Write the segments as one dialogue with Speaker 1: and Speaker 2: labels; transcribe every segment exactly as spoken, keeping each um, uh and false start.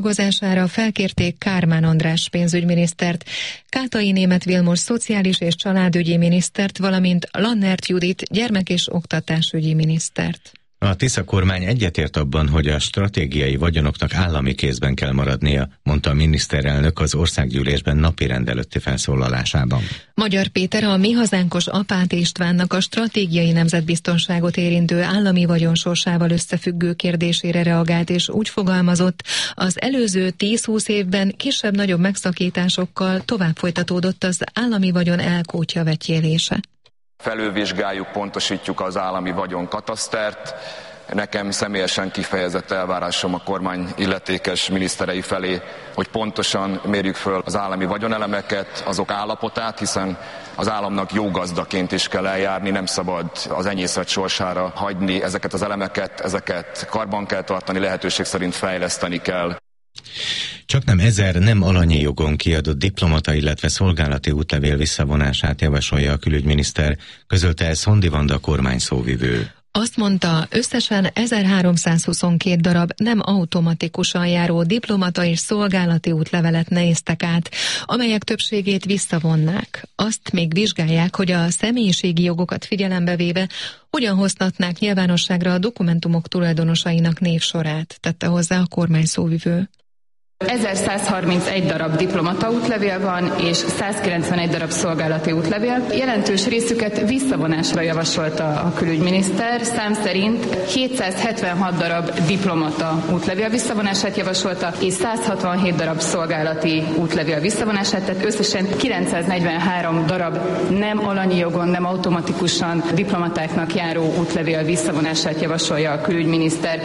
Speaker 1: Gozására felkérték Kármán András pénzügyminisztert, Kátai Németh Vilmos szociális és családügyi minisztert, valamint Lannert Judit gyermek- és oktatásügyi minisztert.
Speaker 2: A Tisza kormány egyetért abban, hogy a stratégiai vagyonoknak állami kézben kell maradnia, mondta a miniszterelnök az országgyűlésben napirend előtti felszólalásában.
Speaker 1: Magyar Péter a Mi Hazánkos Apát Istvánnak a stratégiai nemzetbiztonságot érintő állami vagyon sorsával összefüggő kérdésére reagált, és úgy fogalmazott, az előző tíz-húsz évben kisebb-nagyobb megszakításokkal tovább folytatódott az állami vagyon elkótyavetjélése.
Speaker 3: Felülvizsgáljuk, pontosítjuk az állami vagyon katasztert. Nekem személyesen kifejezett elvárásom a kormány illetékes miniszterei felé, hogy pontosan mérjük föl az állami vagyonelemeket, azok állapotát, hiszen az államnak jó gazdaként is kell eljárni, nem szabad az enyészet sorsára hagyni ezeket az elemeket, ezeket karban kell tartani, lehetőség szerint fejleszteni kell.
Speaker 2: Csaknem ezer nem alanyi jogon kiadott diplomata, illetve szolgálati útlevél visszavonását javasolja a külügyminiszter, közölte ezt Hondi Vanda kormány szóvivő.
Speaker 1: Azt mondta, összesen ezerháromszázhuszonkettő darab nem automatikusan járó diplomata és szolgálati útlevelet néztek át, amelyek többségét visszavonnák. Azt még vizsgálják, hogy a személyiségi jogokat figyelembe véve hogyan hoztatnák nyilvánosságra a dokumentumok tulajdonosainak névsorát, tette hozzá a kormány szóvivő.
Speaker 4: ezerszázharmincegy darab diplomata útlevél van, és százkilencvenegy darab szolgálati útlevél. Jelentős részüket visszavonásra javasolta a külügyminiszter. Szám szerint hétszázhetvenhat darab diplomata útlevél visszavonását javasolta, és százhatvanhét darab szolgálati útlevél visszavonását, tehát összesen kilencszáznegyvenhárom darab nem alanyi jogon, nem automatikusan diplomatáknak járó útlevél visszavonását javasolja a külügyminiszter.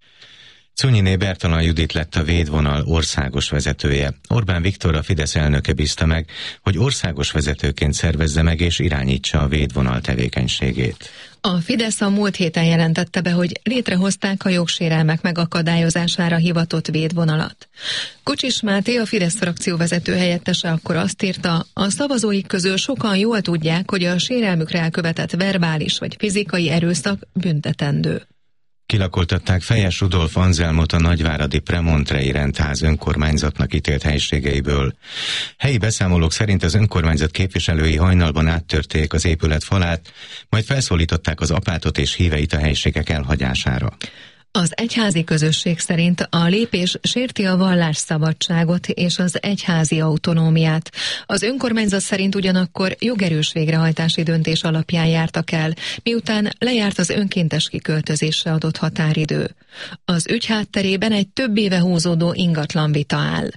Speaker 2: Czunyiné Bertalan Judit lett a Védvonal országos vezetője. Orbán Viktor, a Fidesz elnöke bízta meg, hogy országos vezetőként szervezze meg és irányítsa a Védvonal tevékenységét.
Speaker 1: A Fidesz a múlt héten jelentette be, hogy létrehozták a jogsérelmek megakadályozására hivatott védvonalat. Kocsis Máté, a Fidesz frakció vezető helyettese akkor azt írta, a szavazóik közül sokan jól tudják, hogy a sérelmükre elkövetett verbális vagy fizikai erőszak büntetendő.
Speaker 2: Kilakoltatták Fejes Rudolf Anzelmot, a nagyváradi Premontrei rendház önkormányzatnak ítélt helyiségeiből. Helyi beszámolók szerint az önkormányzat képviselői hajnalban áttörték az épület falát, majd felszólították az apátot és híveit a helyiségek elhagyására.
Speaker 1: Az egyházi közösség szerint a lépés sérti a vallásszabadságot és az egyházi autonómiát. Az önkormányzat szerint ugyanakkor jogerős végrehajtási döntés alapján jártak el, miután lejárt az önkéntes kiköltözésre adott határidő. Az ügy hátterében egy több éve húzódó ingatlanvita áll.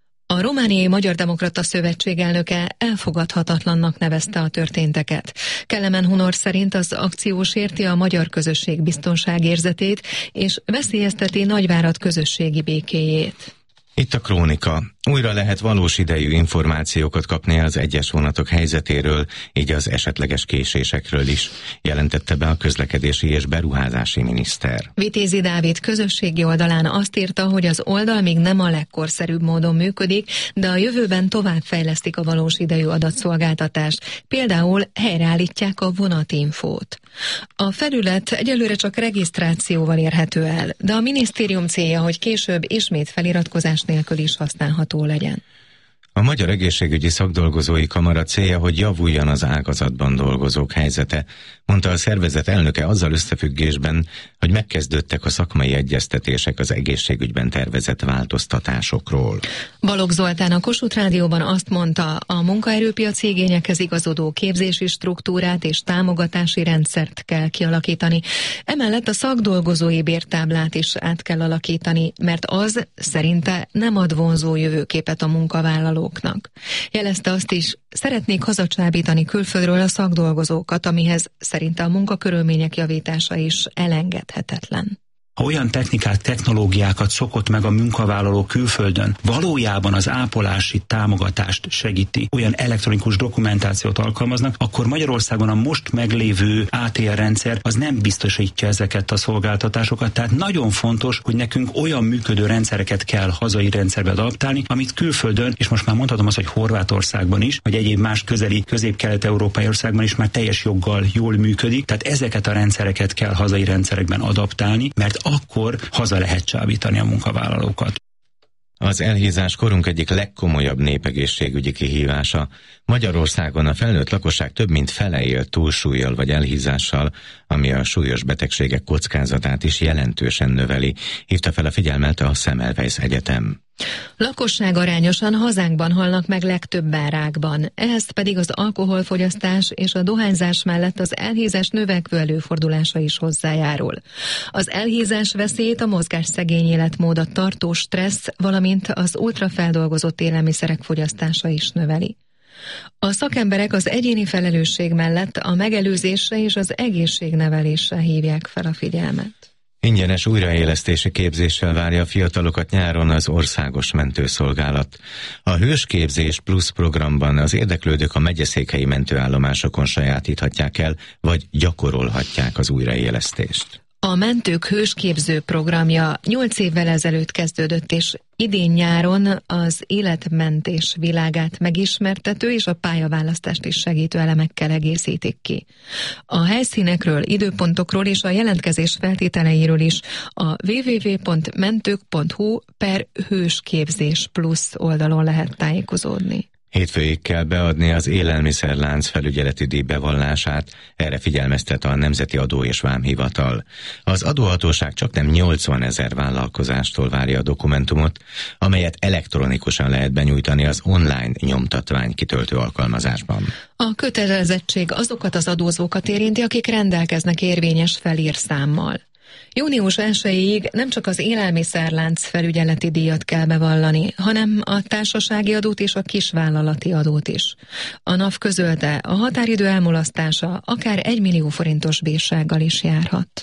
Speaker 1: A Romániai Magyar Demokrata Szövetség elnöke elfogadhatatlannak nevezte a történteket. Kelemen Hunor szerint az akció sérti a magyar közösség biztonságérzetét és veszélyezteti Nagyvárad közösségi békéjét.
Speaker 2: Itt a Krónika. Újra lehet valós idejű információkat kapni az egyes vonatok helyzetéről, így az esetleges késésekről is, jelentette be a közlekedési és beruházási miniszter.
Speaker 1: Vitézi Dávid közösségi oldalán azt írta, hogy az oldal még nem a legkorszerűbb módon működik, de a jövőben továbbfejlesztik a valós idejű adatszolgáltatást. Például helyreállítják a vonatinfót. A felület egyelőre csak regisztrációval érhető el, de a minisztérium célja, hogy később ismét feliratkozás nélkül is használható legyen.
Speaker 2: A Magyar Egészségügyi Szakdolgozói Kamara célja, hogy javuljon az ágazatban dolgozók helyzete, mondta a szervezet elnöke azzal összefüggésben, hogy megkezdődtek a szakmai egyeztetések az egészségügyben tervezett változtatásokról.
Speaker 1: Balogh Zoltán a Kossuth Rádióban azt mondta, a munkaerőpiaci igényekhez igazodó képzési struktúrát és támogatási rendszert kell kialakítani. Emellett a szakdolgozói bértáblát is át kell alakítani, mert az szerinte nem ad vonzó jövőképet a munkavállalóknak. Jelezte azt is, szeretnék hazacsábítani külföldről a szakdolgozókat, amihez szerinte a munkakörülmények javítása is elengedhetetlen.
Speaker 5: Ha olyan technikát, technológiákat szokott meg a munkavállaló külföldön, valójában az ápolási támogatást segíti, olyan elektronikus dokumentációt alkalmaznak, akkor Magyarországon a most meglévő á té er rendszer az nem biztosítja ezeket a szolgáltatásokat, tehát nagyon fontos, hogy nekünk olyan működő rendszereket kell hazai rendszerbe adaptálni, amit külföldön, és most már mondhatom azt, hogy Horvátországban is, vagy egyéb más közeli, közép-kelet-európai országban is már teljes joggal jól működik, tehát ezeket a rendszereket kell hazai rendszerekben adaptálni, mert akkor haza lehet csábítani a munkavállalókat.
Speaker 2: Az elhízás korunk egyik legkomolyabb népegészségügyi kihívása. Magyarországon a felnőtt lakosság több mint fele él túlsúllyal vagy elhízással, ami a súlyos betegségek kockázatát is jelentősen növeli, hívta fel a figyelmet a Semmelweis Egyetem.
Speaker 1: Lakosság arányosan hazánkban halnak meg legtöbben rákban, ehhez pedig az alkoholfogyasztás és a dohányzás mellett az elhízás növekvő előfordulása is hozzájárul. Az elhízás veszélyét a mozgásszegény életmód, a tartós stressz, valamint az ultrafeldolgozott élelmiszerek fogyasztása is növeli. A szakemberek az egyéni felelősség mellett a megelőzésre és az egészségnevelésre hívják fel a figyelmet.
Speaker 2: Ingyenes újraélesztési képzéssel várja a fiatalokat nyáron az Országos Mentőszolgálat. A Hősképzés Plusz programban az érdeklődők a megyeszékhelyi mentőállomásokon sajátíthatják el, vagy gyakorolhatják az újraélesztést.
Speaker 1: A Mentők Hősképző programja nyolc évvel ezelőtt kezdődött, és idén nyáron az életmentés világát megismertető és a pályaválasztást is segítő elemekkel egészítik ki. A helyszínekről, időpontokról és a jelentkezés feltételeiről is a double-u double-u double-u pont mentők pont hu per hősképzés plusz oldalon lehet tájékozódni.
Speaker 2: Hétfőig kell beadni az élelmiszerlánc felügyeleti díj bevallását, erre figyelmeztet a Nemzeti Adó és Vámhivatal. Az adóhatóság csaknem nyolcvanezer vállalkozástól várja a dokumentumot, amelyet elektronikusan lehet benyújtani az online nyomtatvány kitöltő alkalmazásban.
Speaker 1: A kötelezettség azokat az adózókat érinti, akik rendelkeznek érvényes felírszámmal. június elsejéig nem csak az élelmiszerlánc felügyeleti díjat kell bevallani, hanem a társasági adót és a kisvállalati adót is. A NAV közölte, a határidő elmulasztása akár egy millió forintos bírsággal is járhat.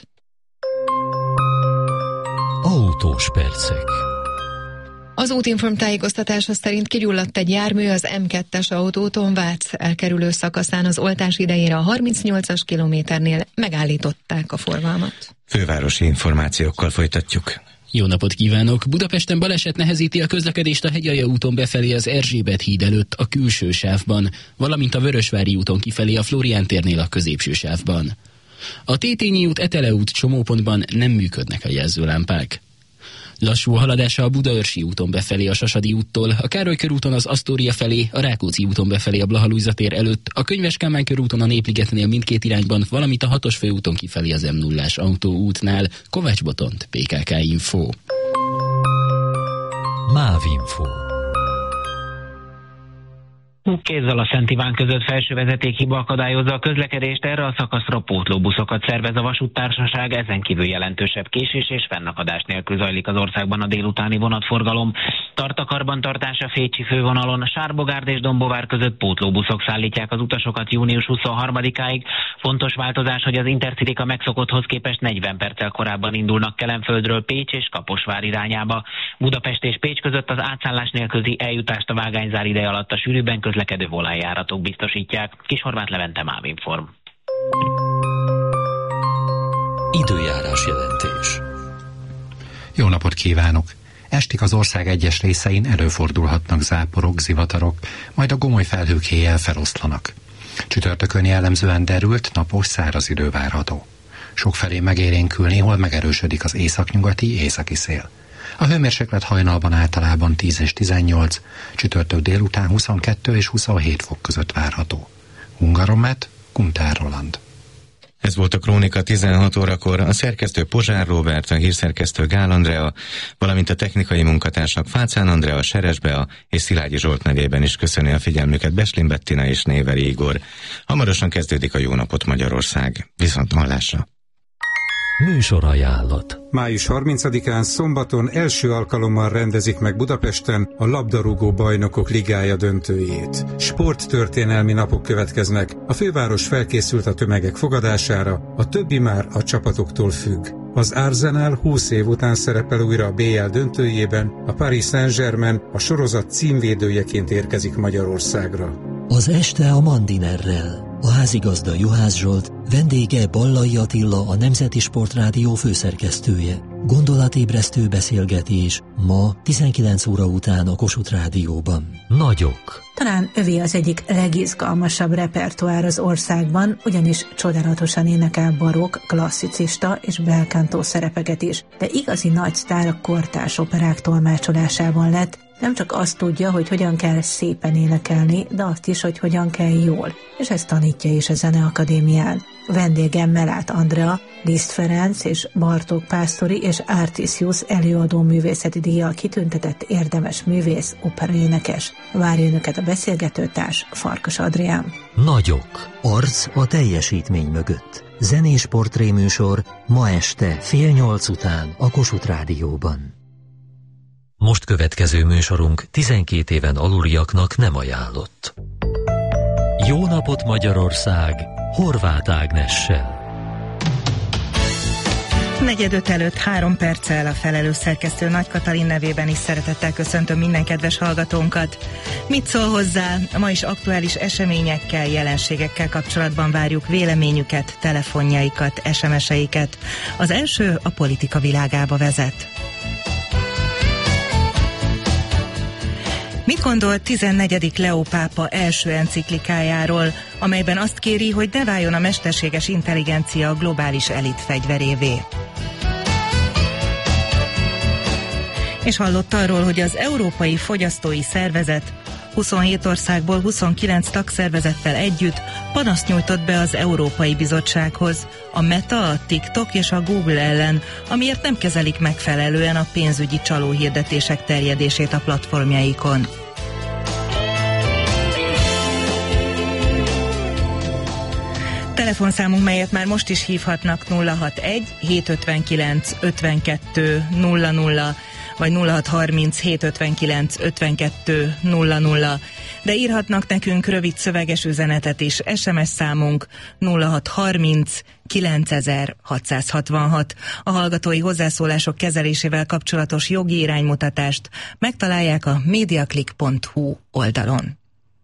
Speaker 6: Autós percek.
Speaker 1: Az Útinform tájékoztatása szerint kigyulladt egy jármű az M kettes autóton Vác elkerülő szakaszán az oltás idejére a harmincnyolcas kilométernél, megállították a forgalmat.
Speaker 2: Fővárosi információkkal folytatjuk.
Speaker 7: Jó napot kívánok! Budapesten baleset nehezíti a közlekedést a Hegyalja úton befelé az Erzsébet híd előtt a külső sávban, valamint a Vörösvári úton kifelé a Flórián térnél a középső sávban. A Tétényi út Etele út csomópontban nem működnek a jelzőlámpák. Lassú a haladása a Budaörsi úton befelé a Sasadi úttól, a Károly körúton az Asztória felé, a Rákóczi úton befelé a Blaha-Lujza tér előtt, a Könyves Kálmán körúton a Népligetnél mindkét irányban, valamint a hatos főúton kifelé az M nullás autóútnál. Kovács Botont, pé ká ká Info.
Speaker 6: Mávinfo.
Speaker 8: Kézzel a Szent Iván között felsővezeték hiba akadályozza a közlekedést, erre a szakaszra pótlóbuszokat szervez a vasúttársaság, ezen kívül jelentősebb késés és fennakadás nélkül zajlik az országban a délutáni vonatforgalom. Tart a karbantartás a Fécsi fővonalon, Sárbogárd és Dombóvár között pótlóbuszok szállítják az utasokat június huszonharmadikáig. Fontos változás, hogy az Intercityk a megszokotthoz képest negyven perccel korábban indulnak Kelenföldről Pécs és Kaposvár irányába. Budapest és Pécs között az átszállás nélküli eljutást a vágányzár ideje alatt a sűrűbben közlekedő volánjáratok biztosítják. Kishorváth Levente, Mávinform.
Speaker 6: Időjárás jelentés.
Speaker 9: Jó napot kívánok! Estig az ország egyes részein előfordulhatnak záporok, zivatarok, majd a gomoly felhők héjjel feloszlanak. Csütörtökön jellemzően derült, napos, száraz idő várható. Sokfelé megélénkül, néhol megerősödik az északnyugati, északi szél. A hőmérséklet hajnalban általában tíz és tizennyolc, csütörtök délután huszonkettő és huszonhét fok között várható. Hungaromet, Kuntár Roland.
Speaker 2: Ez volt a Krónika tizenhat órakor, a szerkesztő Pozsár Róbert, a hírszerkesztő Gál Andrea, valamint a technikai munkatársak Fácán Andrea, Seres Bea és Szilágyi Zsolt nevében is köszöni a figyelmüket Beslin Bettina és Néveri Igor. Hamarosan kezdődik a Jó napot Magyarország. Viszont hallásra!
Speaker 6: Műsorajánlat.
Speaker 10: május harmincadikán szombaton első alkalommal rendezik meg Budapesten a labdarúgó bajnokok ligája döntőjét. Sporttörténelmi napok következnek, a főváros felkészült a tömegek fogadására, a többi már a csapatoktól függ. Az Arsenal húsz év után szerepel újra a bé el döntőjében, a Paris Saint-Germain a sorozat címvédőjeként érkezik Magyarországra.
Speaker 6: Az este a Mandinerrel, a házigazda Juhász Zsolt
Speaker 11: Vendége Ballai Attila, a Nemzeti Sportrádió főszerkesztője. Gondolatébresztő beszélgetés ma tizenkilenc óra után a Kossuth Rádióban.
Speaker 6: Nagyok.
Speaker 12: Talán övé az egyik legizgalmasabb repertoár az országban, ugyanis csodálatosan énekel barokk, klasszicista és belkántó szerepeket is, de igazi nagy sztár a kortárs operák tolmácsolásában lett. Nem csak azt tudja, hogy hogyan kell szépen énekelni, de azt is, hogy hogyan kell jól, és ezt tanítja is a Zeneakadémián. Vendégem Melát Andrea, Liszt Ferenc és Bartók Pásztori és Artisius előadó művészeti díjjal kitüntetett érdemes művész, operaénekes. Várja önöket a beszélgetőtárs, Farkas Adrián.
Speaker 6: Nagyok.
Speaker 11: Arc a teljesítmény mögött. Zenés portréműsor ma este fél nyolc után a Kossuth Rádióban.
Speaker 6: Most következő műsorunk tizenkét éven aluliaknak nem ajánlott. Jó napot Magyarország! Horváth Ágnessel.
Speaker 13: Negyedöt előtt három perccel a felelős szerkesztő Nagy Katalin nevében is szeretettel köszöntöm minden kedves hallgatónkat. Mit szól hozzá? Ma is aktuális eseményekkel, jelenségekkel kapcsolatban várjuk véleményüket, telefonjaikat, es em es-eiket. Az első a politika világába vezet. Mit gondol tizennegyedik Leó pápa első enciklikájáról, amelyben azt kéri, hogy ne váljon a mesterséges intelligencia a globális elit fegyverévé? És hallott arról, hogy az Európai Fogyasztói Szervezet huszonhét országból huszonkilenc tagszervezettel együtt panaszt nyújtott be az Európai Bizottsághoz a Meta, a TikTok és a Google ellen, amiért nem kezelik megfelelően a pénzügyi csalóhirdetések terjedését a platformjaikon. Telefonszámunk, melyet már most is hívhatnak nulla hatvanegy hétszázötvenkilenc ötvenkettő nulla nulla vagy nulla hatszázharminc hétszázötvenkilenc ötvenkettő nulla nulla, de írhatnak nekünk rövid szöveges üzenetet is. es em es számunk nulla hatszázharminc kilencezer-hatszázhatvanhat. A hallgatói hozzászólások kezelésével kapcsolatos jogi iránymutatást megtalálják a mediaclick pont hu oldalon.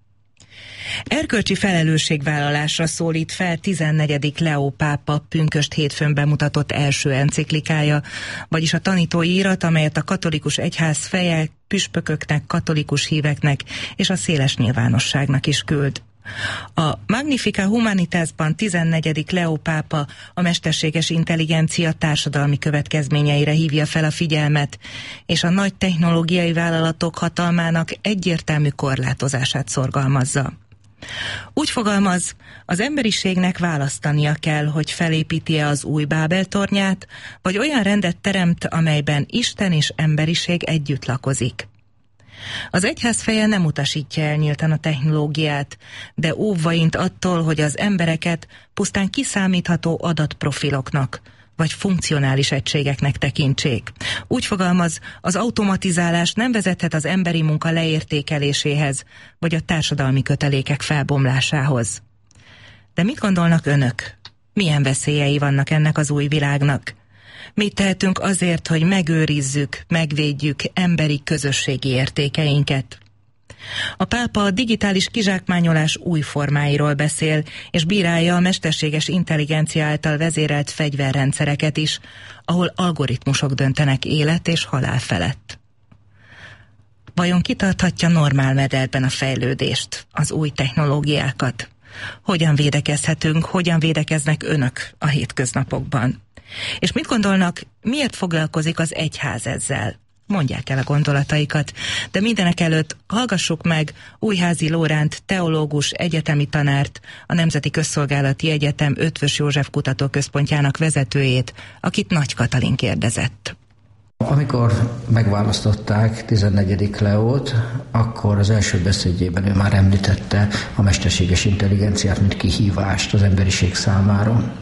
Speaker 13: Erkölcsi felelősségvállalásra szólít fel tizennegyedik Leó pápa pünkösd hétfőn bemutatott első enciklikája, vagyis a tanítói írat, amelyet a katolikus egyház feje püspököknek, katolikus híveknek és a széles nyilvánosságnak is küld. A Magnificat Humanitasban tizennegyedik Leó pápa a mesterséges intelligencia társadalmi következményeire hívja fel a figyelmet, és a nagy technológiai vállalatok hatalmának egyértelmű korlátozását szorgalmazza. Úgy fogalmaz, az emberiségnek választania kell, hogy felépíti-e az új Bábel tornyát, vagy olyan rendet teremt, amelyben Isten és emberiség együtt lakozik. Az egyház feje nem utasítja el nyíltan a technológiát, de óvva int attól, hogy az embereket pusztán kiszámítható adatprofiloknak vagy funkcionális egységeknek tekintsék. Úgy fogalmaz, az automatizálás nem vezethet az emberi munka leértékeléséhez, vagy a társadalmi kötelékek felbomlásához. De mit gondolnak önök? Milyen veszélyei vannak ennek az új világnak? Mit tehetünk azért, hogy megőrizzük, megvédjük emberi közösségi értékeinket? A pápa a digitális kizsákmányolás új formáiról beszél, és bírálja a mesterséges intelligencia által vezérelt fegyverrendszereket is, ahol algoritmusok döntenek élet és halál felett. Vajon kitarthatja normál mederben a fejlődést, az új technológiákat? Hogyan védekezhetünk, hogyan védekeznek önök a hétköznapokban? És mit gondolnak, miért foglalkozik az egyház ezzel? Mondják el a gondolataikat, de mindenek előtt hallgassuk meg Újházi Lóránt, teológus, egyetemi tanárt, a Nemzeti Közszolgálati Egyetem Eötvös József Kutatóközpontjának vezetőjét, akit Nagy Katalin kérdezett.
Speaker 14: Amikor megválasztották tizennegyedik Leót, akkor az első beszédjében ő már említette a mesterséges intelligenciát, mint kihívást az emberiség számára.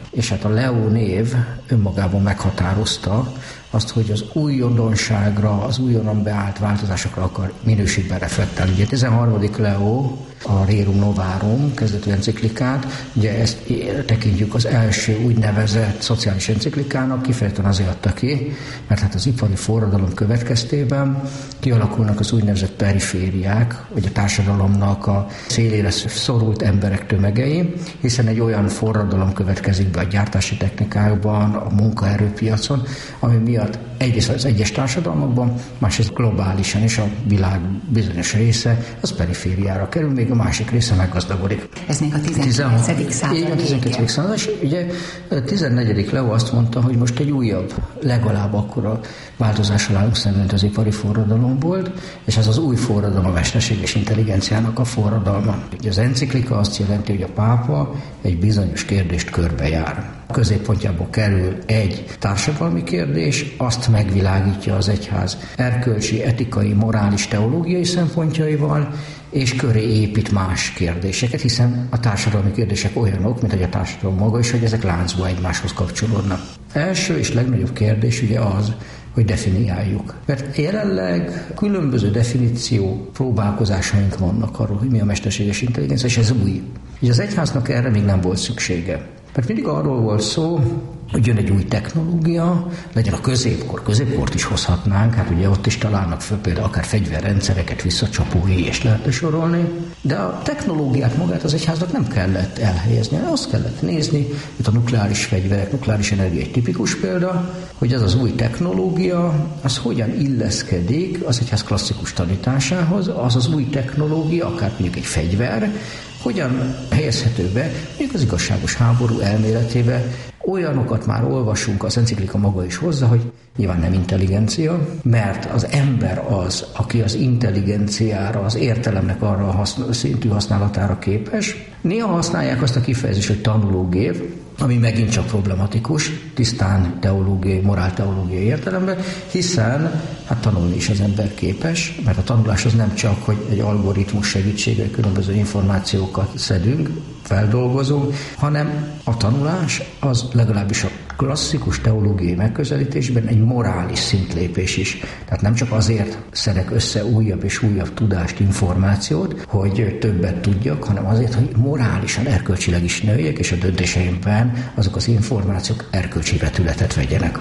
Speaker 14: És hát a Leo név önmagában meghatározta azt, hogy az újdonságra, az újonnan beállt változásokra akar minőségben reflektálni. Ugye a tizenharmadik Leo, a Rerum Novarum kezdetű enciklikát, ugye ezt tekintjük az első úgynevezett szociális enciklikának, kifejezetten azért adta ki, mert hát az ipari forradalom következtében kialakulnak az úgynevezett perifériák, vagy a társadalomnak a szélére szorult emberek tömegei, hiszen egy olyan forradalom következik be a gyártási technikákban, a munkaerőpiacon, ami miatt egyrészt az egyes társadalmakban, másrészt globálisan is a világ bizonyos része az perifériára kerül, még a másik része meggazdagodik.
Speaker 15: Ez még a tizenkilencedik század.
Speaker 14: Igen, a tizenkilencedik század, és ugye a tizennegyedik Leo azt mondta, hogy most egy újabb, legalább akkora változással állunk szemben, mint az ipari forradalom volt, és ez az új forradalom a mesterséges intelligenciának a forradalma. Ugye az enciklika azt jelenti, hogy a pápa egy bizonyos kérdést körbejár. A középpontjába kerül egy társadalmi kérdés, azt megvilágítja az egyház erkölcsi, etikai, morális, teológiai szempontjaival, és köré épít más kérdéseket, hiszen a társadalmi kérdések olyanok, mint hogy a társadalom maga is, hogy ezek láncba egymáshoz kapcsolódnak. Első és legnagyobb kérdés ugye az, hogy definiáljuk. Mert jelenleg különböző definíció próbálkozásaink vannak arról, hogy mi a mesterséges intelligencia, és ez új. Ugye az egyháznak erre még nem volt szüksége. Mert mindig arról volt szó, hogy jön egy új technológia, legyen a középkor, középkort is hozhatnánk, hát ugye ott is találnak föl például akár fegyverrendszereket, visszacsapói, és lehetne sorolni, de a technológiát magát az egyháznak nem kellett elhelyezni, azt kellett nézni, hogy a nukleáris fegyverek, nukleáris energia egy tipikus példa, hogy az az új technológia, az hogyan illeszkedik az egyház klasszikus tanításához, az az új technológia, akár mondjuk egy fegyver, hogyan helyezhető be mondjuk az igazságos háború elméletébe. Olyanokat már olvasunk, az enciklika maga is hozzá, hogy nyilván nem intelligencia, mert az ember az, aki az intelligenciára, az értelemnek arra a haszn- szintű használatára képes. Néha használják azt a kifejezést, hogy tanulógép, ami megint csak problematikus, tisztán teológiai, morálteológiai értelemben, hiszen hát tanulni is az ember képes, mert a tanulás az nem csak, hogy egy algoritmus segítségével különböző információkat szedünk, feldolgozunk, hanem a tanulás az legalábbis a klasszikus teológiai megközelítésben egy morális szintlépés is. Tehát nem csak azért szedek össze újabb és újabb tudást, információt, hogy többet tudjak, hanem azért, hogy morálisan, erkölcsileg is nőjek, és a döntéseimben azok az információk erkölcsi vetületet vegyenek.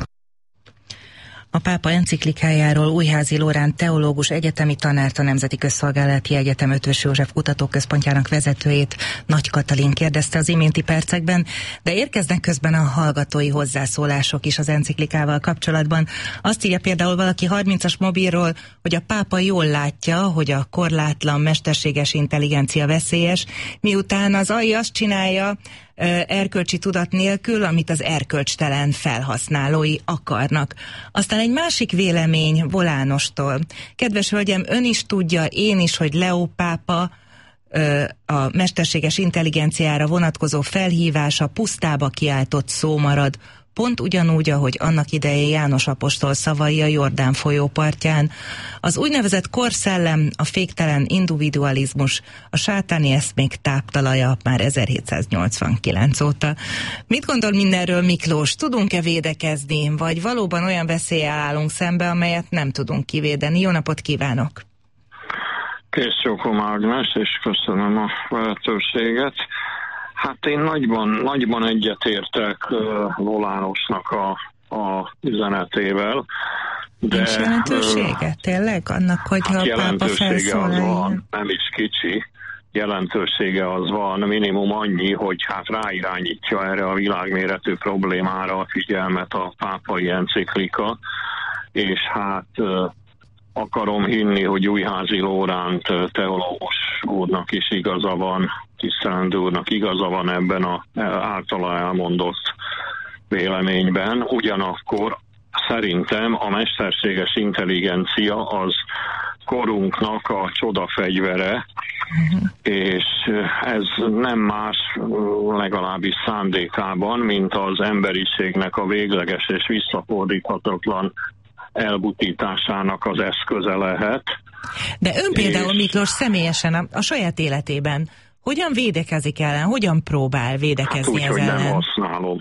Speaker 13: A pápa enciklikájáról Újházi Lóránt teológus egyetemi tanárt, a Nemzeti Közszolgálati Egyetem Eötvös József Kutatóközpontjának vezetőjét, Nagy Katalin kérdezte az iménti percekben, de érkeznek közben a hallgatói hozzászólások is az enciklikával kapcsolatban. Azt írja például valaki harmincas mobilról, hogy a pápa jól látja, hogy a korlátlan mesterséges intelligencia veszélyes, miután az á i azt csinálja, erkölcsi tudat nélkül, amit az erkölcstelen felhasználói akarnak. Aztán egy másik vélemény Volánostól. Kedves hölgyem, ön is tudja, én is, hogy Leo pápa a mesterséges intelligenciára vonatkozó felhívása pusztába kiáltott szó marad, pont ugyanúgy, ahogy annak idején János apostol szavai a Jordán folyó partján. Az úgynevezett korszellem, a féktelen individualizmus, a sátáni eszmék táptalaja már ezerhétszáznyolcvankilenc óta. Mit gondol mindenről Miklós? Tudunk-e védekezni, vagy valóban olyan veszéllyel állunk szembe, amelyet nem tudunk kivédeni? Jó napot kívánok!
Speaker 16: Kész Jókom Ágnes, és köszönöm a lehetőséget. Hát én nagyban, nagyban egyetértek uh, Volánosnak a, a üzenetével. De,
Speaker 13: nincs jelentősége? Uh, tényleg? Annak, hogyha hát a pápa felszólal?
Speaker 16: Nem is kicsi. Jelentősége az van, minimum annyi, hogy hát ráirányítja erre a világméretű problémára a figyelmet a pápai enciklika, és hát uh, akarom hinni, hogy Újházi Lóránt teológus úrnak is igaza van, tisztelendő úrnak igaza van ebben a általa elmondott véleményben. Ugyanakkor szerintem a mesterséges intelligencia az korunknak a csodafegyvere, uh-huh. és ez nem más legalábbis szándékában, mint az emberiségnek a végleges és visszafordíthatatlan elbutításásának az eszköze lehet.
Speaker 13: De ön például, Miklós, személyesen a, a saját életében hogyan védekezik ellen, hogyan próbál védekezni
Speaker 16: hát úgy,
Speaker 13: ez
Speaker 16: hogy
Speaker 13: ellen?
Speaker 16: nem használom.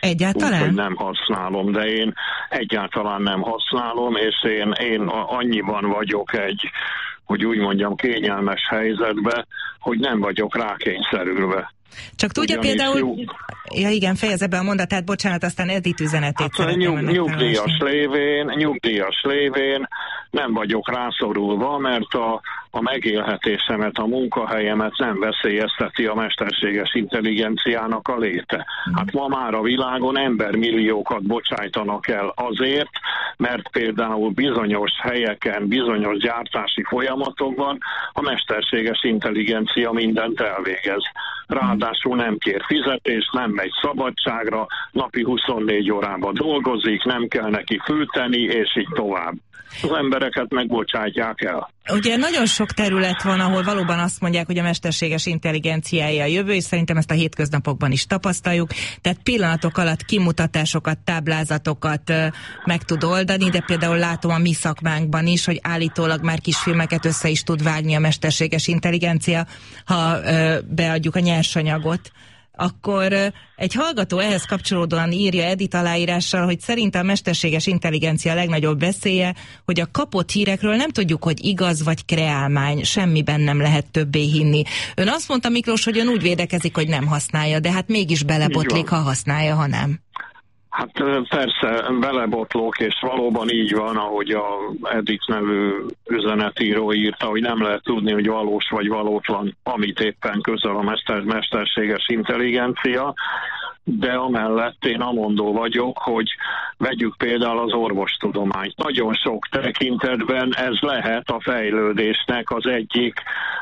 Speaker 13: Egyáltalán?
Speaker 16: Úgyhogy nem használom, de én egyáltalán nem használom, és én, én annyiban vagyok egy, hogy úgy mondjam, kényelmes helyzetbe, hogy nem vagyok rákényszerülve.
Speaker 13: Csak tudja
Speaker 16: Ugyanis
Speaker 13: például...
Speaker 16: Nyug...
Speaker 13: Ja igen, fejezze be a mondatát, bocsánat, aztán Edith üzenetét
Speaker 16: hát, nyug, nyugdíjas lévén, nyugdíjas lévén nem vagyok rászorulva, mert a, a megélhetésemet, a munkahelyemet nem veszélyezteti a mesterséges intelligenciának a léte. Hát ma már a világon embermilliókat bocsájtanak el azért, mert például bizonyos helyeken, bizonyos gyártási folyamatokban a mesterséges intelligencia mindent elvégez. Ráadásul nem kér fizetést, nem megy szabadságra, napi huszonnégy órában dolgozik, nem kell neki fülteni, és így tovább. Az embereket megbocsátják el.
Speaker 13: Ugye nagyon sok terület van, ahol valóban azt mondják, hogy a mesterséges intelligenciája a jövő, és szerintem ezt a hétköznapokban is tapasztaljuk. Tehát pillanatok alatt kimutatásokat, táblázatokat uh, meg tud oldani, de például látom a mi szakmánkban is, hogy állítólag már kisfilmeket össze is tud vágni a mesterséges intelligencia, ha uh, beadjuk a nyersanyagot. Akkor egy hallgató ehhez kapcsolódóan írja Edith aláírással, hogy szerinte a mesterséges intelligencia a legnagyobb veszélye, hogy a kapott hírekről nem tudjuk, hogy igaz vagy kreálmány, semmiben nem lehet többé hinni. Ön azt mondta, Miklós, hogy ön úgy védekezik, hogy nem használja, de hát mégis belebotlik, ha használja, ha nem.
Speaker 16: Hát persze, belebotlok, és valóban így van, ahogy a Edith nevű üzenetíró írta, hogy nem lehet tudni, hogy valós vagy valótlan, amit éppen közöl a mester, mesterséges intelligencia, de amellett én amondó vagyok, hogy vegyük például az orvostudományt. Nagyon sok tekintetben ez lehet a fejlődésnek az egyik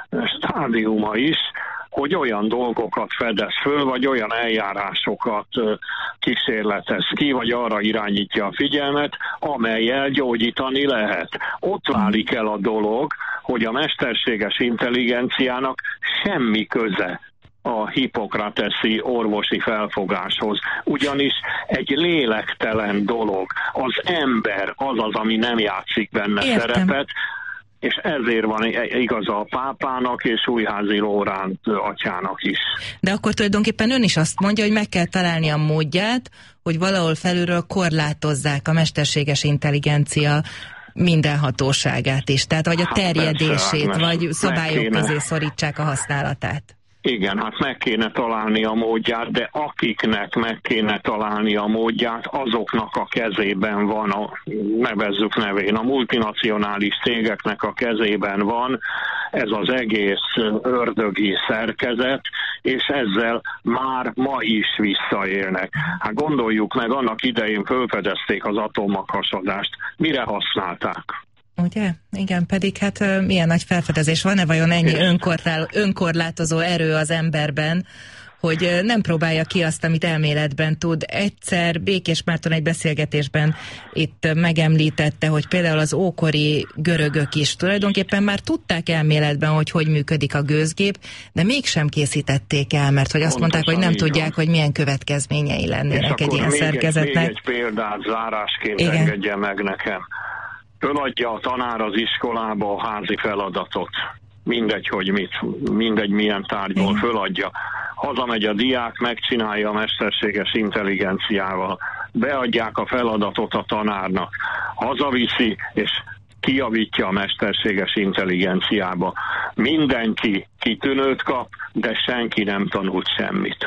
Speaker 16: stádiuma is, hogy olyan dolgokat fedez föl, vagy olyan eljárásokat kísérletez ki, vagy arra irányítja a figyelmet, amellyel gyógyítani lehet. Ott válik el a dolog, hogy a mesterséges intelligenciának semmi köze a hippokrateszi orvosi felfogáshoz. Ugyanis egy lélektelen dolog. Az ember az az, ami nem játszik benne Értem. szerepet, és ezért van igaza a pápának és Újházi Lóránt atyának is.
Speaker 13: De akkor tulajdonképpen ön is azt mondja, hogy meg kell találni a módját, hogy valahol felülről korlátozzák a mesterséges intelligencia minden hatóságát is, tehát vagy a terjedését, hát persze, vagy szabályok közé szorítsák a használatát.
Speaker 16: Igen, hát meg kéne találni a módját, de akiknek meg kéne találni a módját, azoknak a kezében van, a, nevezzük nevén, a multinacionális cégeknek a kezében van ez az egész ördögi szerkezet, és ezzel már ma is visszaélnek. Hát gondoljuk meg, annak idején felfedezték az atommaghasadást. Mire használták?
Speaker 13: Ugye? Igen, pedig hát milyen nagy felfedezés. Van-e vajon ennyi önkorlá- önkorlátozó erő az emberben, hogy nem próbálja ki azt, amit elméletben tud. Egyszer Békés Márton egy beszélgetésben itt megemlítette, hogy például az ókori görögök is tulajdonképpen már tudták elméletben, hogy hogy működik a gőzgép, de mégsem készítették el, mert hogy azt Pontosan mondták, hogy nem tudják, van. hogy milyen következményei lennének egy ilyen még szerkezetnek.
Speaker 16: Egy, még egy példát zárásként Igen. engedje meg nekem. Föladja a tanár az iskolába a házi feladatot. Mindegy, hogy mit, mindegy milyen tárgyból föladja. Hazamegy a diák, megcsinálja a mesterséges intelligenciával. Beadják a feladatot a tanárnak. Hazaviszi, és kijavítja a mesterséges intelligenciába. Mindenki kitűnőt kap, de senki nem tanult semmit.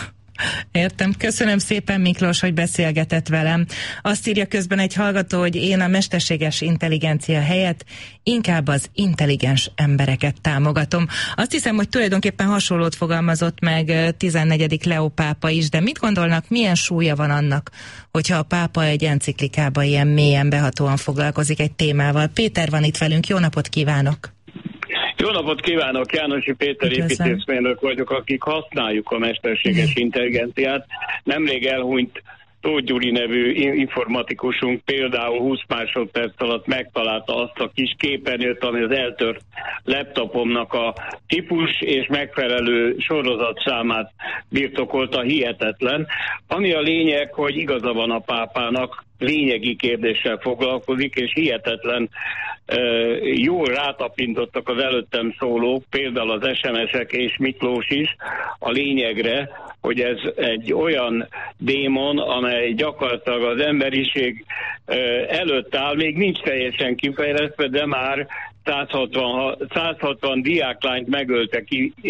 Speaker 13: Értem. Köszönöm szépen, Miklós, hogy beszélgetett velem. Azt írja közben egy hallgató, hogy én a mesterséges intelligencia helyett inkább az intelligens embereket támogatom. Azt hiszem, hogy tulajdonképpen hasonlót fogalmazott meg tizennegyedik Leó pápa is, de mit gondolnak, milyen súlya van annak, hogyha a pápa egy enciklikában ilyen mélyen behatóan foglalkozik egy témával? Péter van itt velünk, jó napot kívánok!
Speaker 17: Jó napot kívánok, Jánosi Péter építészmérnök vagyok, akik használjuk a mesterséges intelligenciát. Nemrég elhunyt Tóth Gyuri nevű informatikusunk például húsz másodperc alatt megtalálta azt a kis képernyőt, ami az eltört laptopomnak a típus és megfelelő sorozatszámát birtokolta, hihetetlen. Ami a lényeg, hogy igaza van a pápának, lényegi kérdéssel foglalkozik, és hihetetlen jól rátapintottak az előttem szólók, például az es em es-ek és Miklós is a lényegre, hogy ez egy olyan démon, amely gyakorlatilag az emberiség előtt áll, még nincs teljesen kifejlesztve, de már száz hatvan diáklányt megöltek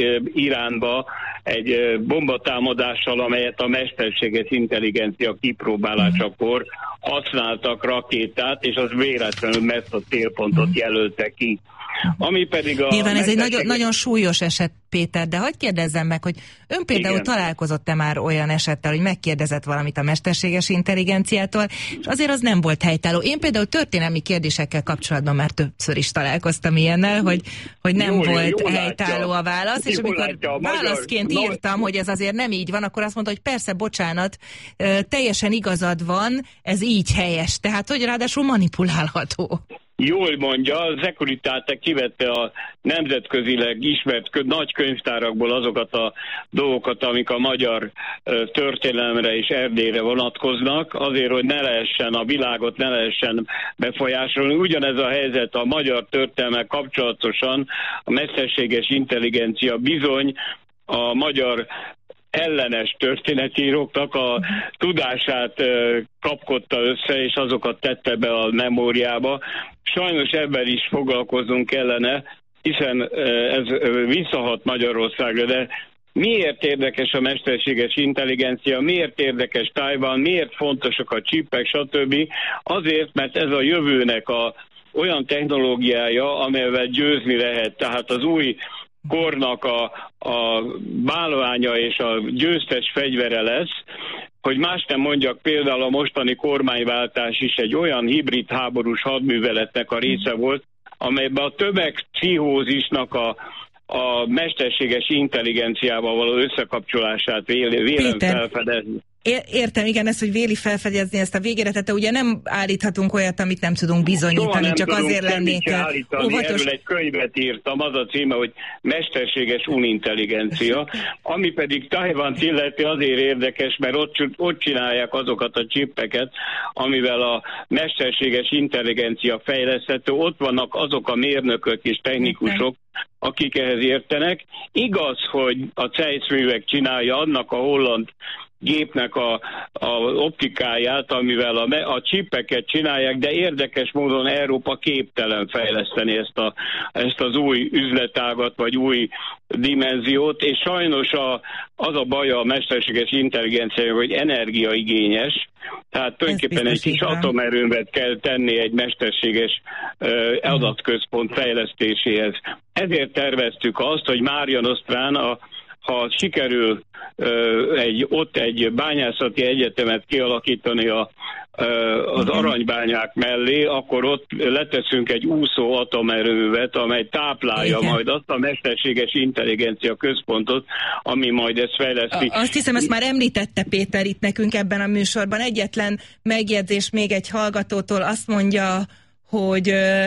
Speaker 17: Iránba egy bombatámadással, amelyet a mesterséges intelligencia kipróbálásakor használtak rakétát, és az véletlenül ezt a célpontot jelölte ki. Ami pedig a
Speaker 13: Nyilván ez egy nagyon, nagyon súlyos eset, Péter, de hadd kérdezzem meg, hogy ön például Igen. találkozott-e már olyan esettel, hogy megkérdezett valamit a mesterséges intelligenciától, és azért az nem volt helytálló. Én például történelmi kérdésekkel kapcsolatban már többször is találkoztam ilyennel, hogy, hogy nem jól, volt jól helytálló látja. A válasz, és amikor látja, válaszként magyar... írtam, hogy ez azért nem így van, akkor azt mondta, hogy persze, bocsánat, teljesen igazad van, ez így helyes, tehát hogy ráadásul manipulálható.
Speaker 17: Jól mondja, a Securitate kivette a nemzetközileg ismert kö, nagy könyvtárakból azokat a dolgokat, amik a magyar uh, történelemre és Erdélyre vonatkoznak, azért, hogy ne lehessen a világot, ne lehessen befolyásolni. Ugyanez a helyzet a magyar történelemmel kapcsolatosan, a mesterséges intelligencia bizony a magyar ellenes történetíróknak a tudását kapkodta össze, és azokat tette be a memóriába. Sajnos ebben is foglalkozunk kellene, hiszen ez visszahat Magyarországra, de miért érdekes a mesterséges intelligencia, miért érdekes Tajvan, miért fontosak a csipek, stb. Azért, mert ez a jövőnek a olyan technológiája, amelyvel győzni lehet. Tehát az új kornak a, a bálványa és a győztes fegyvere lesz, hogy más nem mondjak, például a mostani kormányváltás is egy olyan hibrid háborús hadműveletnek a része volt, amelyben a tömegpszichózisnak a, a mesterséges intelligenciával való összekapcsolását vélem felfedezni.
Speaker 13: Értem, igen, ezt, hogy véli felfedezni ezt a végére, tehát ugye nem állíthatunk olyat, amit nem tudunk bizonyítani,
Speaker 17: nem
Speaker 13: csak azért lennék
Speaker 17: óvatos. Erről egy könyvet írtam, az a címe, hogy mesterséges unintelligencia, ami pedig Tajvant illeti azért érdekes, mert ott, ott csinálják azokat a csippeket, amivel a mesterséges intelligencia fejleszthető, ott vannak azok a mérnökök és technikusok, akik ehhez értenek. Igaz, hogy a Zeiss művek csinálja annak a holland gépnek a, a optikáját, amivel a, a csippeket csinálják, de érdekes módon Európa képtelen fejleszteni ezt, a, ezt az új üzletágat, vagy új dimenziót, és sajnos a, az a baj a mesterséges intelligencia, hogy energiaigényes, tehát tulajdonképpen egy kis atomerőmet kell tenni egy mesterséges uh, adatközpont fejlesztéséhez. Ezért terveztük azt, hogy Mária Nostrán a ha sikerül uh, egy, ott egy bányászati egyetemet kialakítani a, uh, az aranybányák mellé, akkor ott leteszünk egy úszó atomerőművet, amely táplálja Igen. majd azt a mesterséges intelligencia központot, ami majd ezt fejleszti.
Speaker 13: A, azt hiszem, ezt már említette Péter itt nekünk ebben a műsorban. Egyetlen megjegyzés még egy hallgatótól azt mondja, hogy uh,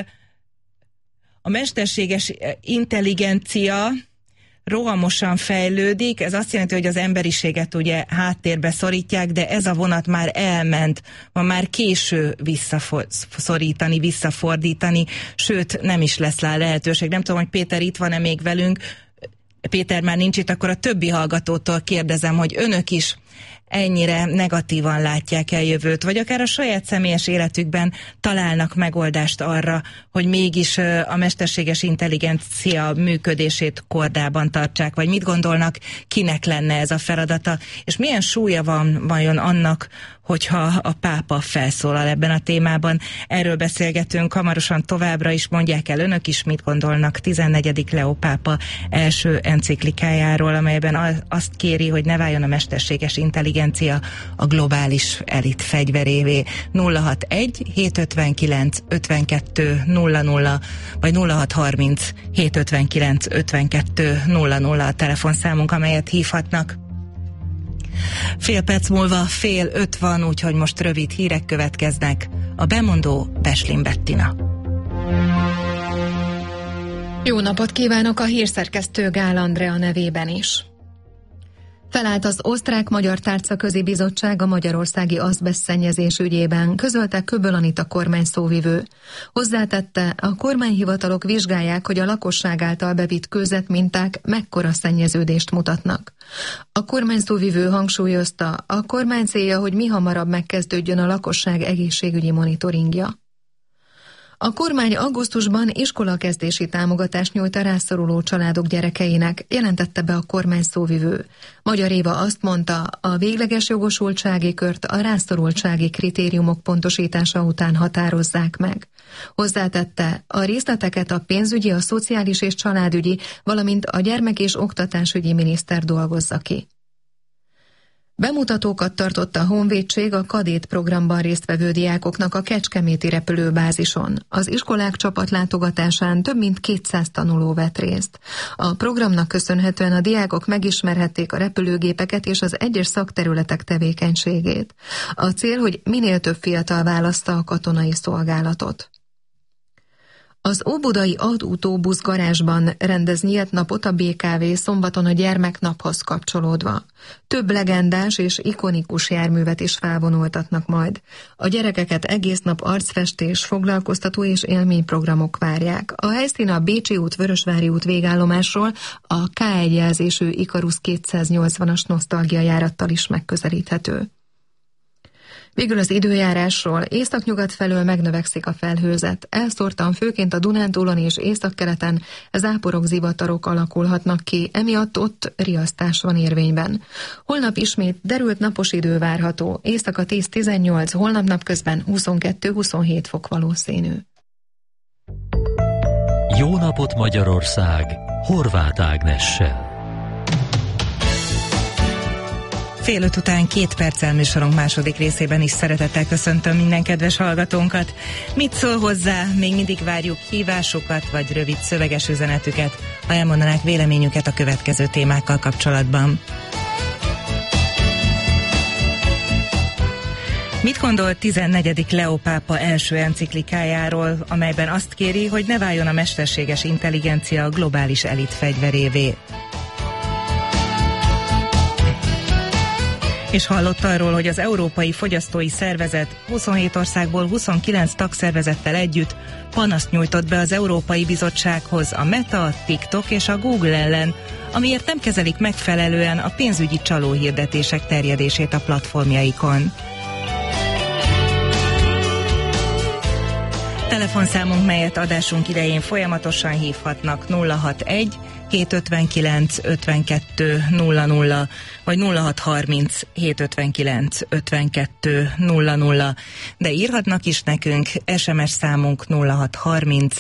Speaker 13: a mesterséges intelligencia rohamosan fejlődik, ez azt jelenti, hogy az emberiséget ugye háttérbe szorítják, de ez a vonat már elment, ma már késő visszaszorítani, visszafordítani, sőt nem is lesz rá lehetőség. Nem tudom, hogy Péter itt van-e még velünk, Péter már nincs itt, akkor a többi hallgatótól kérdezem, hogy önök is ennyire negatívan látják el jövőt, vagy akár a saját személyes életükben találnak megoldást arra, hogy mégis a mesterséges intelligencia működését kordában tartsák, vagy mit gondolnak, kinek lenne ez a feladata, és milyen súlya van vajon annak, hogyha a pápa felszólal ebben a témában. Erről beszélgetünk hamarosan továbbra is, mondják el önök is, mit gondolnak tizennegyedik Leó pápa első enciklikájáról, amelyben azt kéri, hogy ne váljon a mesterséges intelligencia a globális elit fegyverévé. nulla hatvanegy hétszázötvenkilenc ötvenkettő nulla nulla vagy nulla hatszázharminc hétszázötvenkilenc ötvenkettő nulla nulla a telefonszámunk, amelyet hívhatnak. Fél perc múlva fél öt van, úgyhogy most rövid hírek következnek. A bemondó Beslin Bettina.
Speaker 1: Jó napot kívánok a hírszerkesztő Gál Andrea nevében is. Felállt az Osztrák-Magyar Tárcaközi Bizottság a magyarországi azbesztszennyezés ügyében, közölte Köböl Anita kormányszóvivő. Hozzátette, a kormányhivatalok vizsgálják, hogy a lakosság által bevitt kőzetminták mekkora szennyeződést mutatnak. A kormányszóvivő hangsúlyozta, a kormány célja, hogy mihamarabb megkezdődjön a lakosság egészségügyi monitoringja. A kormány augusztusban iskolakezdési támogatást nyújt a rászoruló családok gyerekeinek, jelentette be a kormány szóvivő. Magyar Éva azt mondta, a végleges jogosultsági kört a rászorultsági kritériumok pontosítása után határozzák meg. Hozzátette, a részleteket a pénzügyi, a szociális és családügyi, valamint a gyermek- és oktatásügyi miniszter dolgozza ki. Bemutatókat tartott a Honvédség a Kadét programban résztvevő diákoknak a kecskeméti repülőbázison. Az iskolák csapatlátogatásán több mint kétszáz tanuló vett részt. A programnak köszönhetően a diákok megismerhették a repülőgépeket és az egyes szakterületek tevékenységét. A cél, hogy minél több fiatal válassza a katonai szolgálatot. Az óbudai autóbusz garázsban rendez nyílt napot a bé ká vé szombaton a gyermeknaphoz kapcsolódva. Több legendás és ikonikus járművet is felvonultatnak majd. A gyerekeket egész nap arcfestés, foglalkoztató és élményprogramok várják. A helyszín a Bécsi út, Vörösvári út végállomásról a ká egy jelzésű Ikarus kétszáznyolcvanas nosztalgia járattal is megközelíthető. Végül az időjárásról. Északnyugat felől megnövekszik a felhőzet. Elszórtan főként a Dunántúlon és északkeleten záporok, zivatarok alakulhatnak ki, emiatt ott riasztás van érvényben. Holnap ismét derült napos idő várható. Éjszaka tíz-tizennyolc, holnap napközben huszonkettő-huszonhét fok valószínű.
Speaker 6: Jó napot Magyarország! Horváth Ágnessel.
Speaker 13: Fél öt után két perccel műsorunk második részében is szeretettel köszöntöm minden kedves hallgatónkat. Mit szól hozzá? Még mindig várjuk hívásokat vagy rövid szöveges üzenetüket, ha elmondanák véleményüket a következő témákkal kapcsolatban. Mit gondol tizennegyedik Leó pápa első enciklikájáról, amelyben azt kéri, hogy ne váljon a mesterséges intelligencia a globális elit fegyverévé? És hallott arról, hogy az Európai Fogyasztói Szervezet huszonhét országból huszonkilenc tagszervezettel együtt panaszt nyújtott be az Európai Bizottsághoz a Meta, a TikTok és a Google ellen, amiért nem kezelik megfelelően a pénzügyi csalóhirdetések terjedését a platformjaikon. Telefonszámunk, melyet adásunk idején folyamatosan hívhatnak nulla hatvanegy hétszázötvenkilenc ötvenkettő nulla nulla vagy nulla hatszázharminc hétszázötvenkilenc ötvenkettő nulla nulla, de írhatnak is nekünk, es em es számunk nulla hatszázharminc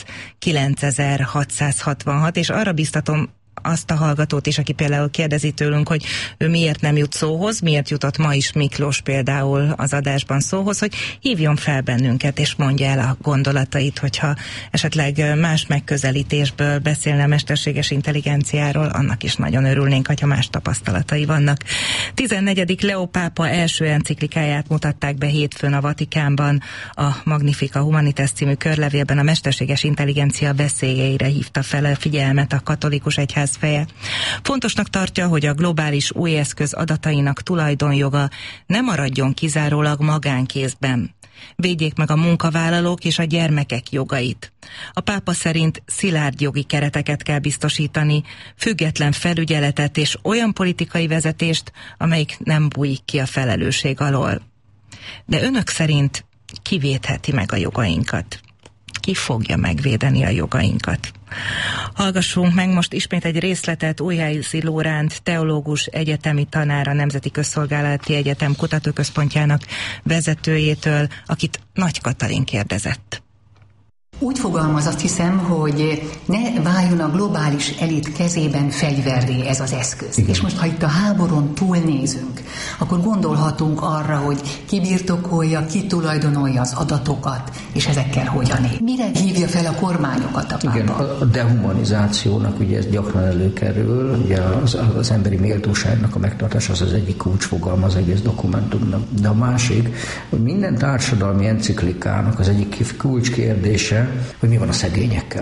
Speaker 13: kilencezer-hatszázhatvanhat, és arra biztatom azt a hallgatót is, aki például kérdezi tőlünk, hogy ő miért nem jut szóhoz, miért jutott ma is Miklós például az adásban szóhoz, hogy hívjon fel bennünket, és mondja el a gondolatait, hogyha esetleg más megközelítésből beszélne a mesterséges intelligenciáról, annak is nagyon örülnénk, hogyha más tapasztalatai vannak. tizennegyedik Leó pápa első enciklikáját mutatták be hétfőn a Vatikánban. A Magnifica Humanitas című körlevélben a mesterséges intelligencia veszélyeire hívta fel a figyelmet a katolikus egyház feje. Fontosnak tartja, hogy a globális új eszköz adatainak tulajdonjoga ne maradjon kizárólag magánkézben. Védjék meg a munkavállalók és a gyermekek jogait. A pápa szerint szilárd jogi kereteket kell biztosítani, független felügyeletet és olyan politikai vezetést, amelyik nem bújik ki a felelősség alól. De önök szerint ki védheti meg a jogainkat? Ki fogja megvédeni a jogainkat? Hallgassunk meg most ismét egy részletet Újhelyi Lóránt, teológus, egyetemi tanár, a Nemzeti Közszolgálati Egyetem Kutatóközpontjának vezetőjétől, akit Nagy Katalin kérdezett.
Speaker 15: Úgy fogalmaz, azt hiszem, hogy ne váljon a globális elit kezében fegyverré ez az eszköz. Igen. És most, ha itt a háborún túlnézünk, akkor gondolhatunk arra, hogy ki birtokolja, ki tulajdonolja az adatokat, és ezekkel hogyan él. Mire hívja fel a kormányokat a pápa?
Speaker 14: Igen, a dehumanizációnak ugye ez gyakran előkerül, ugye az, az emberi méltóságnak a megtartása az az egyik kulcsfogalma az egész dokumentumnak. De a másik, hogy minden társadalmi enciklikának az egyik kulcskérdése, hogy mi van a szegényekkel.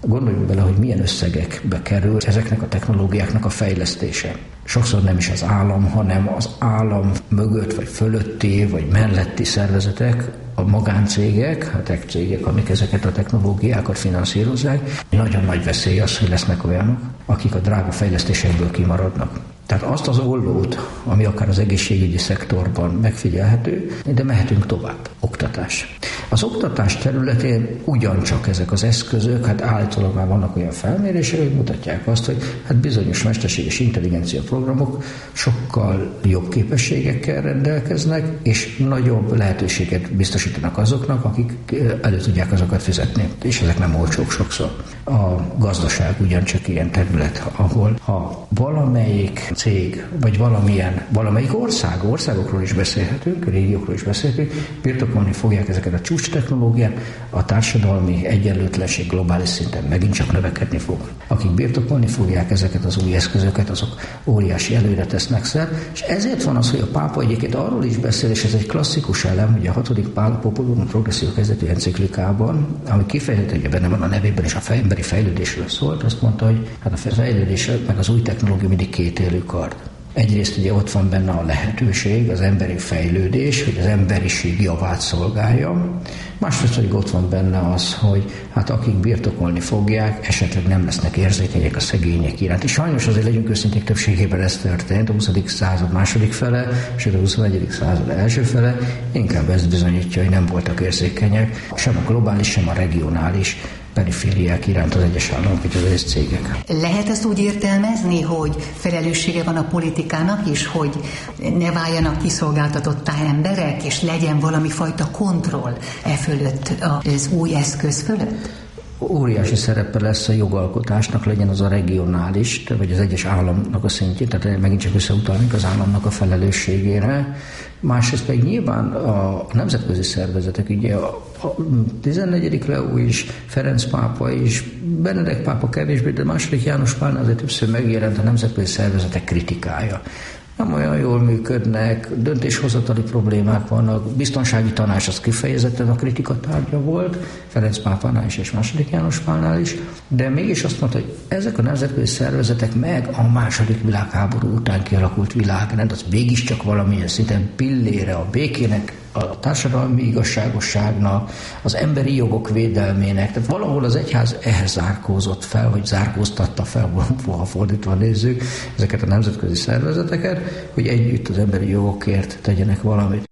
Speaker 14: Gondoljunk bele, hogy milyen összegekbe kerül ezeknek a technológiáknak a fejlesztése. Sokszor nem is az állam, hanem az állam mögött, vagy fölötti, vagy melletti szervezetek, a magáncégek, a tech cégek, amik ezeket a technológiákat finanszírozzák. Nagyon nagy veszély az, hogy lesznek olyanok, akik a drága fejlesztésekből kimaradnak. Tehát azt az ollót, ami akár az egészségügyi szektorban megfigyelhető, de mehetünk tovább. Oktatás. Az oktatás területén ugyancsak ezek az eszközök, hát állítólag már vannak olyan felmérések, hogy mutatják azt, hogy hát bizonyos mesterséges intelligencia programok sokkal jobb képességekkel rendelkeznek, és nagyobb lehetőséget biztosítanak azoknak, akik elő tudják azokat fizetni. És ezek nem olcsók sokszor. A gazdaság ugyancsak ilyen terület, ahol ha valamelyik cég, vagy valamilyen, valamelyik ország, országokról is beszélhetünk, régiókról is beszélhetünk, birtokolni fogják ezeket a csúcs technológiát, a társadalmi egyenlőtlenség globális szinten megint csak növekedni fog. Akik birtokolni fogják ezeket az új eszközöket, azok óriási előre tesznek szer, és ezért van az, hogy a pápa egyébként arról is beszél, és ez egy klasszikus elem, hogy a hatodik Pál Populum Progresszió kezdetű enciklikában, ami kifejezetten, hogy benne van a nevében, és a emberi fejlődésről szólt, azt mondta, hogy hát a fejlődés meg az új technológia mindig kétélű kard. Egyrészt ugye ott van benne a lehetőség, az emberi fejlődés, hogy az emberiség javát szolgálja. Másrészt pedig ott van benne az, hogy hát akik birtokolni fogják, esetleg nem lesznek érzékenyek a szegények iránt. És sajnos azért legyünk őszinték, többségében ez történt, a huszadik század második fele, és a huszonegyedik század első fele inkább ezt bizonyítja, hogy nem voltak érzékenyek, sem a globális, sem a regionális perifériák iránt az egyes államok, vagy az egyes cégek.
Speaker 15: Lehet ezt úgy értelmezni, hogy felelőssége van a politikának is, hogy ne váljanak kiszolgáltatottá emberek, és legyen valami fajta kontroll e fölött, az új eszköz fölött?
Speaker 14: Óriási szerepe lesz a jogalkotásnak, legyen az a regionális, vagy az egyes államnak a szintjén, tehát megint csak összeutalnék az államnak a felelősségére. Másrészt pedig nyilván a nemzetközi szervezetek, ugye a tizennegyedik Leó is, Ferenc pápa is, Benedek pápa kevésbé, de második János Pál azért többször megjelent a nemzetközi szervezetek kritikája. Nem olyan jól működnek, döntéshozatali problémák vannak, biztonsági tanács az kifejezetten a kritika tárgya volt, Ferenc pápánál is és második János Pálnál is, de mégis azt mondta, hogy ezek a nemzetközi szervezetek meg a második világháború után kialakult világrend, az mégiscsak valamilyen szinten pillére a békének, a társadalmi igazságosságnak, az emberi jogok védelmének. Tehát valahol az egyház ehhez zárkózott fel, vagy zárkóztatta fel, ha fordítva nézzük ezeket a nemzetközi szervezeteket, hogy együtt az emberi jogokért tegyenek valamit.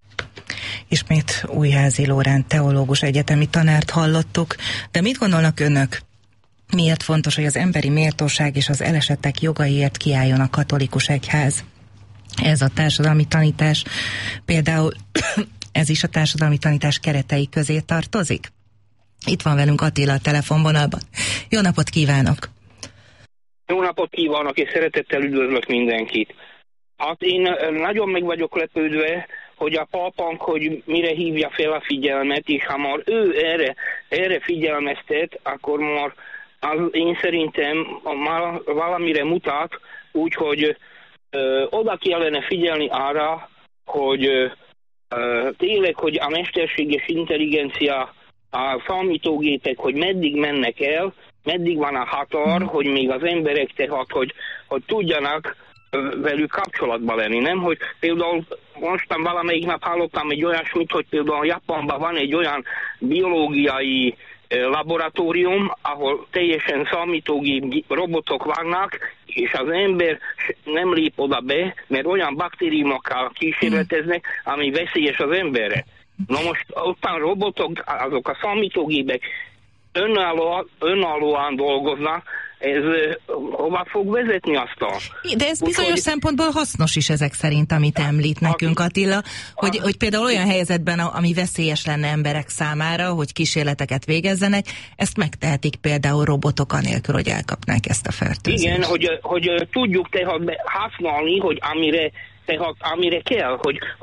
Speaker 13: Ismét Újházi Lóránt teológus egyetemi tanárt hallottuk, de mit gondolnak önök? Miért fontos, hogy az emberi méltóság és az elesettek jogaiért kiálljon a katolikus egyház? Ez a társadalmi tanítás, például ez is a társadalmi tanítás keretei közé tartozik? Itt van velünk Attila a telefonvonalban. Jó napot kívánok!
Speaker 18: Jó napot kívánok, és szeretettel üdvözlök mindenkit. Hát én nagyon meg vagyok lepődve, hogy a pápánk, hogy mire hívja fel a figyelmet, és ha már ő erre, erre figyelmeztet, akkor már az én szerintem már valamire mutat, úgyhogy Ö, oda kellene figyelni arra, hogy ö, tényleg, hogy a mesterséges intelligencia, a számítógépek, hogy meddig mennek el, meddig van a határ, hogy még az emberek tehát, hogy, hogy tudjanak ö, velük kapcsolatban lenni, nem? Hogy például mostan valamelyik nap hallottam egy olyasmit, hogy például Japánban van egy olyan biológiai laboratórium, ahol teljesen számítógép robotok vannak, és az ember nem lép oda be, mert olyan baktériumokkal kísérleteznek, ami veszélyes az emberre. Na most ottan robotok, azok a számítógépek önálló, önállóan dolgoznak, ez hova fog vezetni aztán?
Speaker 13: De ez bizonyos úgy, szempontból hasznos is ezek szerint, amit említ nekünk Attila, hogy, hogy például olyan helyzetben, ami veszélyes lenne emberek számára, hogy kísérleteket végezzenek, ezt megtehetik például robotok anélkül, hogy elkapnák ezt a fertőzést.
Speaker 18: Igen, hogy, hogy tudjuk tehát használni, hogy amire, tehát amire kell, hogy, hogy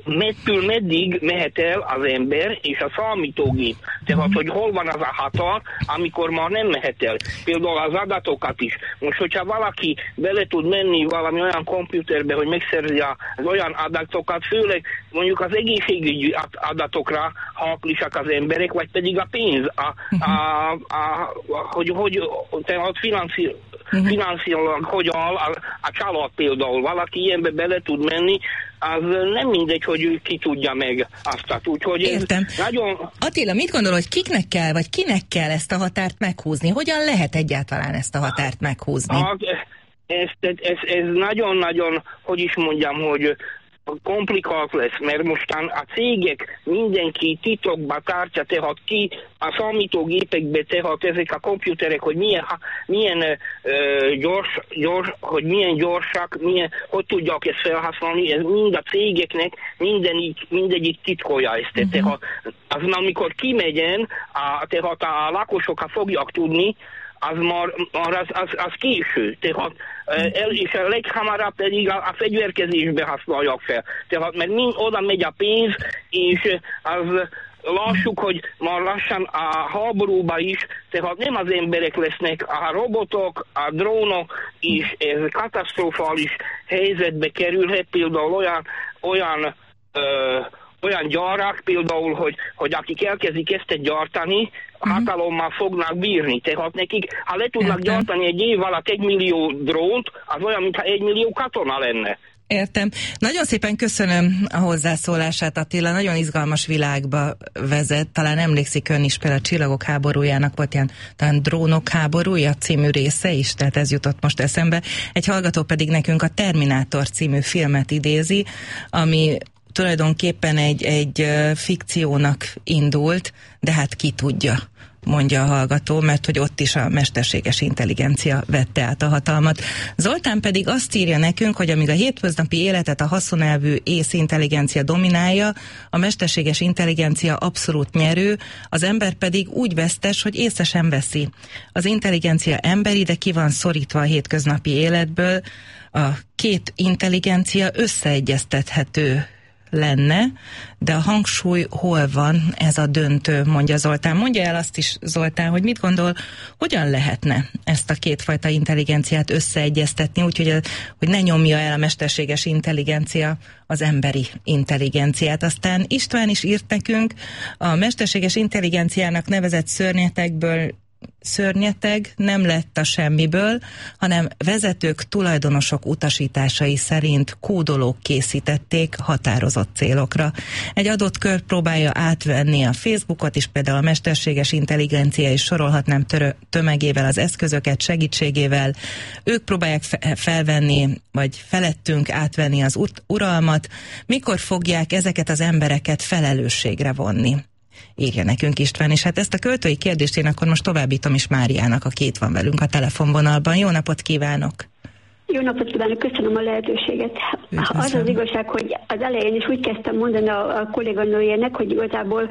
Speaker 18: mettől meddig mehet el az ember és a számítógép. Tehát, hogy hol van az a határ, amikor már nem mehet el. Például az adatokat is. Most, hogyha valaki bele tud menni valami olyan komputerbe, hogy megszerzi az olyan adatokat, főleg mondjuk az egészségügyi adatokra haklisak az emberek, vagy pedig a pénz, a, a, a, hogy, hogy tehát finanszír, finanszírolag hogy áll a, a család például. Valaki ilyenbe bele tud menni, az nem mindegy, hogy ő ki tudja meg azt. Úgyhogy
Speaker 13: értem.
Speaker 18: Nagyon...
Speaker 13: Attila, mit gondol, hogy kiknek kell, vagy kinek kell ezt a határt meghúzni? Hogyan lehet egyáltalán ezt a határt meghúzni?
Speaker 18: Hát, ez, ez, ez nagyon-nagyon, hogy is mondjam, hogy komplikált lesz, mert mostan a cégek mindenki titokba tartja, tehát ki a számítógépekbe, tehát ezek a komputerek, hogy milyen, milyen uh, gyors, gyors, hogy milyen gyorsak, milyen, hogy tudják ezt felhasználni, ez mind a cégeknek mindegyik, mindegyik titkolja ezt. Uh-huh. Tehát az, amikor kimegyen, a, tehát a lakosok fogják tudni, az már, már az, az, az késő. Tehát, el, és a leghamarabb pedig a, a fegyverkezésbe használják fel. Tehát, mert mind oda megy a pénz, és az lássuk, hogy már lassan a háborúba is, tehát nem az emberek lesznek, a robotok, a drónok, és ez katasztrofális helyzetbe kerülhet, például olyan, olyan ö, olyan gyárak például, hogy, hogy akik elkezdik ezt gyártani, hatalommal fognak bírni. Tehát nekik, ha le tudnak Értem. gyártani egy év alatt egy millió drónt, az olyan, mintha egy millió katona lenne.
Speaker 13: Értem. Nagyon szépen köszönöm a hozzászólását, Attila. Nagyon izgalmas világba vezet. Talán emlékszik ön is, például a Csillagok háborújának volt ilyen talán Drónok háborúja című része is, tehát ez jutott most eszembe. Egy hallgató pedig nekünk a Terminátor című filmet idézi, ami tulajdonképpen egy, egy fikciónak indult, de hát ki tudja, mondja a hallgató, mert hogy ott is a mesterséges intelligencia vette át a hatalmat. Zoltán pedig azt írja nekünk, hogy amíg a hétköznapi életet a haszonelvű észintelligencia dominálja, a mesterséges intelligencia abszolút nyerő, az ember pedig úgy vesztes, hogy észre sem veszi. Az intelligencia emberi, de ki van szorítva a hétköznapi életből. A két intelligencia összeegyeztethető lenne, de a hangsúly hol van, ez a döntő, mondja Zoltán. Mondja el azt is, Zoltán, hogy mit gondol, hogyan lehetne ezt a kétfajta intelligenciát összeegyeztetni, úgyhogy hogy ne nyomja el a mesterséges intelligencia az emberi intelligenciát. Aztán István is írt nekünk, a mesterséges intelligenciának nevezett szörnyetekből szörnyeteg nem lett a semmiből, hanem vezetők, tulajdonosok utasításai szerint kódolók készítették határozott célokra. Egy adott kör próbálja átvenni a Facebookot is, például a mesterséges intelligencia, és sorolhatnám törö- tömegével, az eszközöket segítségével. Ők próbálják fe- felvenni, vagy felettünk átvenni az ur- uralmat. Mikor fogják ezeket az embereket felelősségre vonni? Írja nekünk István, és hát ezt a költői kérdést én akkor most továbbítom is Máriának, aki itt van velünk a telefonvonalban. Jó napot kívánok!
Speaker 19: Jó napot kívánok, köszönöm a lehetőséget. Üdvözlöm. Az az igazság, hogy az elején is úgy kezdtem mondani a, a kolléganőjének, hogy igazából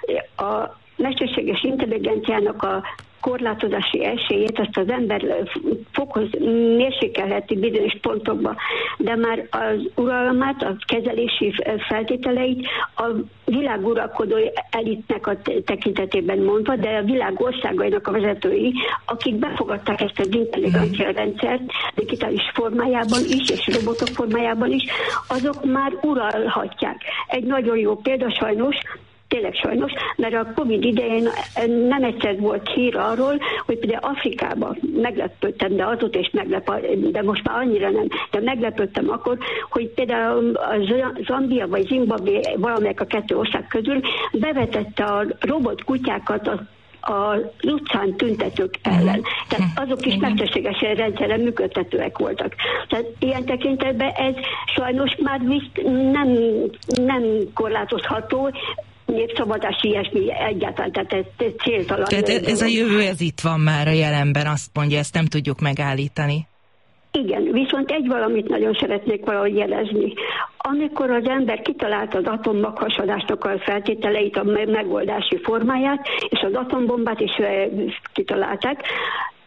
Speaker 19: a mesterséges intelligenciának a korlátozási esélyét azt az ember fokoz, mérsékelheti bizonyos pontokba, de már az uralmát, a kezelési feltételeit a világ uralkodó elitnek a tekintetében mondva, de a világ országainak a vezetői, akik befogadták ezt az intelligencia rendszert digitális formájában is, és robotok formájában is, azok már uralhatják. Egy nagyon jó példa sajnos, tényleg sajnos, mert a Covid idején nem egyszer volt hír arról, hogy például Afrikában meglepődtem, de azóta is meglep, de most már annyira nem, de meglepődtem akkor, hogy például a Zambia vagy Zimbabwe valamelyik a kettő ország közül bevetette a robotkutyákat a az utcán tüntetők ellen. Tehát azok is mesterséges rendszeren működtetőek voltak. Tehát ilyen tekintetben ez sajnos már nem, nem korlátozható, népszabadás, ilyesmi egyáltalán, tehát ez céltalan.
Speaker 13: Tehát ez a jövő, ez itt van már a jelenben, azt mondja, ezt nem tudjuk megállítani.
Speaker 19: Igen, viszont egy valamit nagyon szeretnék valahogy jelezni. Amikor az ember kitalálta az atommaghasadásnak a feltételeit, a megoldási formáját, és az atombombát is kitalálták,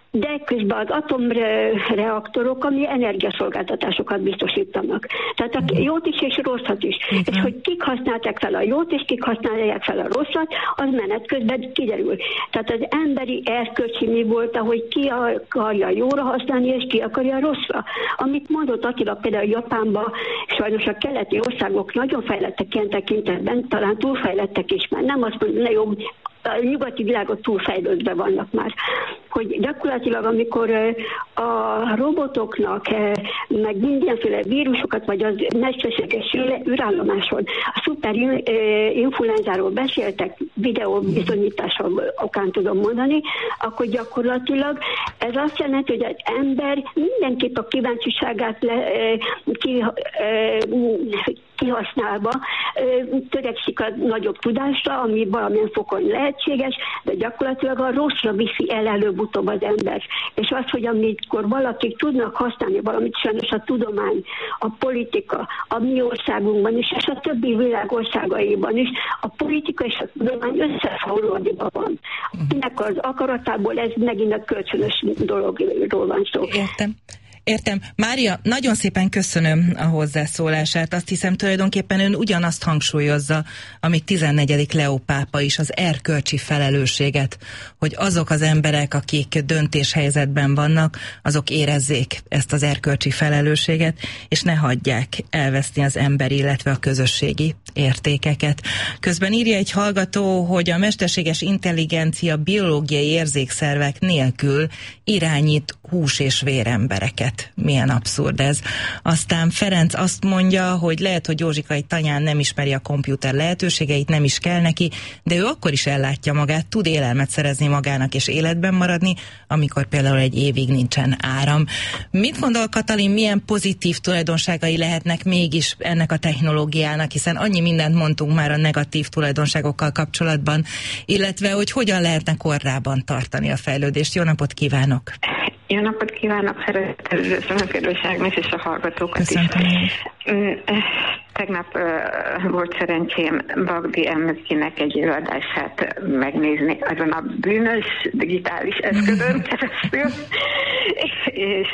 Speaker 19: de közben az atomreaktorok, ami energiaszolgáltatásokat biztosítanak. Tehát a jót is és rosszat is. Uh-huh. És hogy kik használták fel a jót, és kik használják fel a rosszat, az menet közben kiderül. Tehát az emberi erkölcsi mi volt, ahogy ki akarja jóra használni, és ki akarja rosszra. Amit mondott Attila, például Japánban, sajnos a keleti országok nagyon fejlettek ilyen tekintetben, talán túlfejlettek is, mert nem azt mondja, ne jobb, a nyugati világot túlfejlődve vannak már. Hogy gyakorlatilag, amikor a robotoknak, meg mindenféle vírusokat, vagy az mesterséges űrállomáson a szuperinfluenzáról beszéltek, videó bizonyítással okán tudom mondani, akkor gyakorlatilag ez azt jelenti, hogy az ember mindenképp a kíváncsiságát le, ki, kihasználva törekszik a nagyobb tudásra, ami valamilyen fokon lehetséges, de gyakorlatilag a rosszra viszi el előbb-utóbb az ember. És az, hogy amikor valakik tudnak használni valamit, sajnos a tudomány, a politika, a mi országunkban is, és a többi világ országaiban is, a politika és a tudomány összefonódva van. Kinek az akaratából ez megint a kölcsönös dologról van szó.
Speaker 13: Értem. Értem. Mária, nagyon szépen köszönöm a hozzászólását. Azt hiszem, tulajdonképpen ön ugyanazt hangsúlyozza, amit tizennegyedik Leó pápa is, az erkölcsi felelősséget, hogy azok az emberek, akik döntéshelyzetben vannak, azok érezzék ezt az erkölcsi felelősséget, és ne hagyják elveszni az emberi, illetve a közösségi értékeket. Közben írja egy hallgató, hogy a mesterséges intelligencia biológiai érzékszervek nélkül irányít hús- és vérembereket. Milyen abszurd ez. Aztán Ferenc azt mondja, hogy lehet, hogy Józsikai Tanyán nem ismeri a komputer lehetőségeit, nem is kell neki, de ő akkor is ellátja magát, tud élelmet szerezni magának és életben maradni, amikor például egy évig nincsen áram. Mit gondol Katalin, milyen pozitív tulajdonságai lehetnek mégis ennek a technológiának, hiszen annyi mindent mondtunk már a negatív tulajdonságokkal kapcsolatban, illetve hogy hogyan lehetne korrában tartani a fejlődést. Jó napot kívánok!
Speaker 20: Jó napot kívánok, szeretettel üdvözlöm a kedves Ágnes és a hallgatókat
Speaker 13: Köszöntöm.
Speaker 20: is. Tegnap uh, volt szerencsém Bagdi Emőkinek egy előadását megnézni azon a bűnös digitális eszközön keresztül, és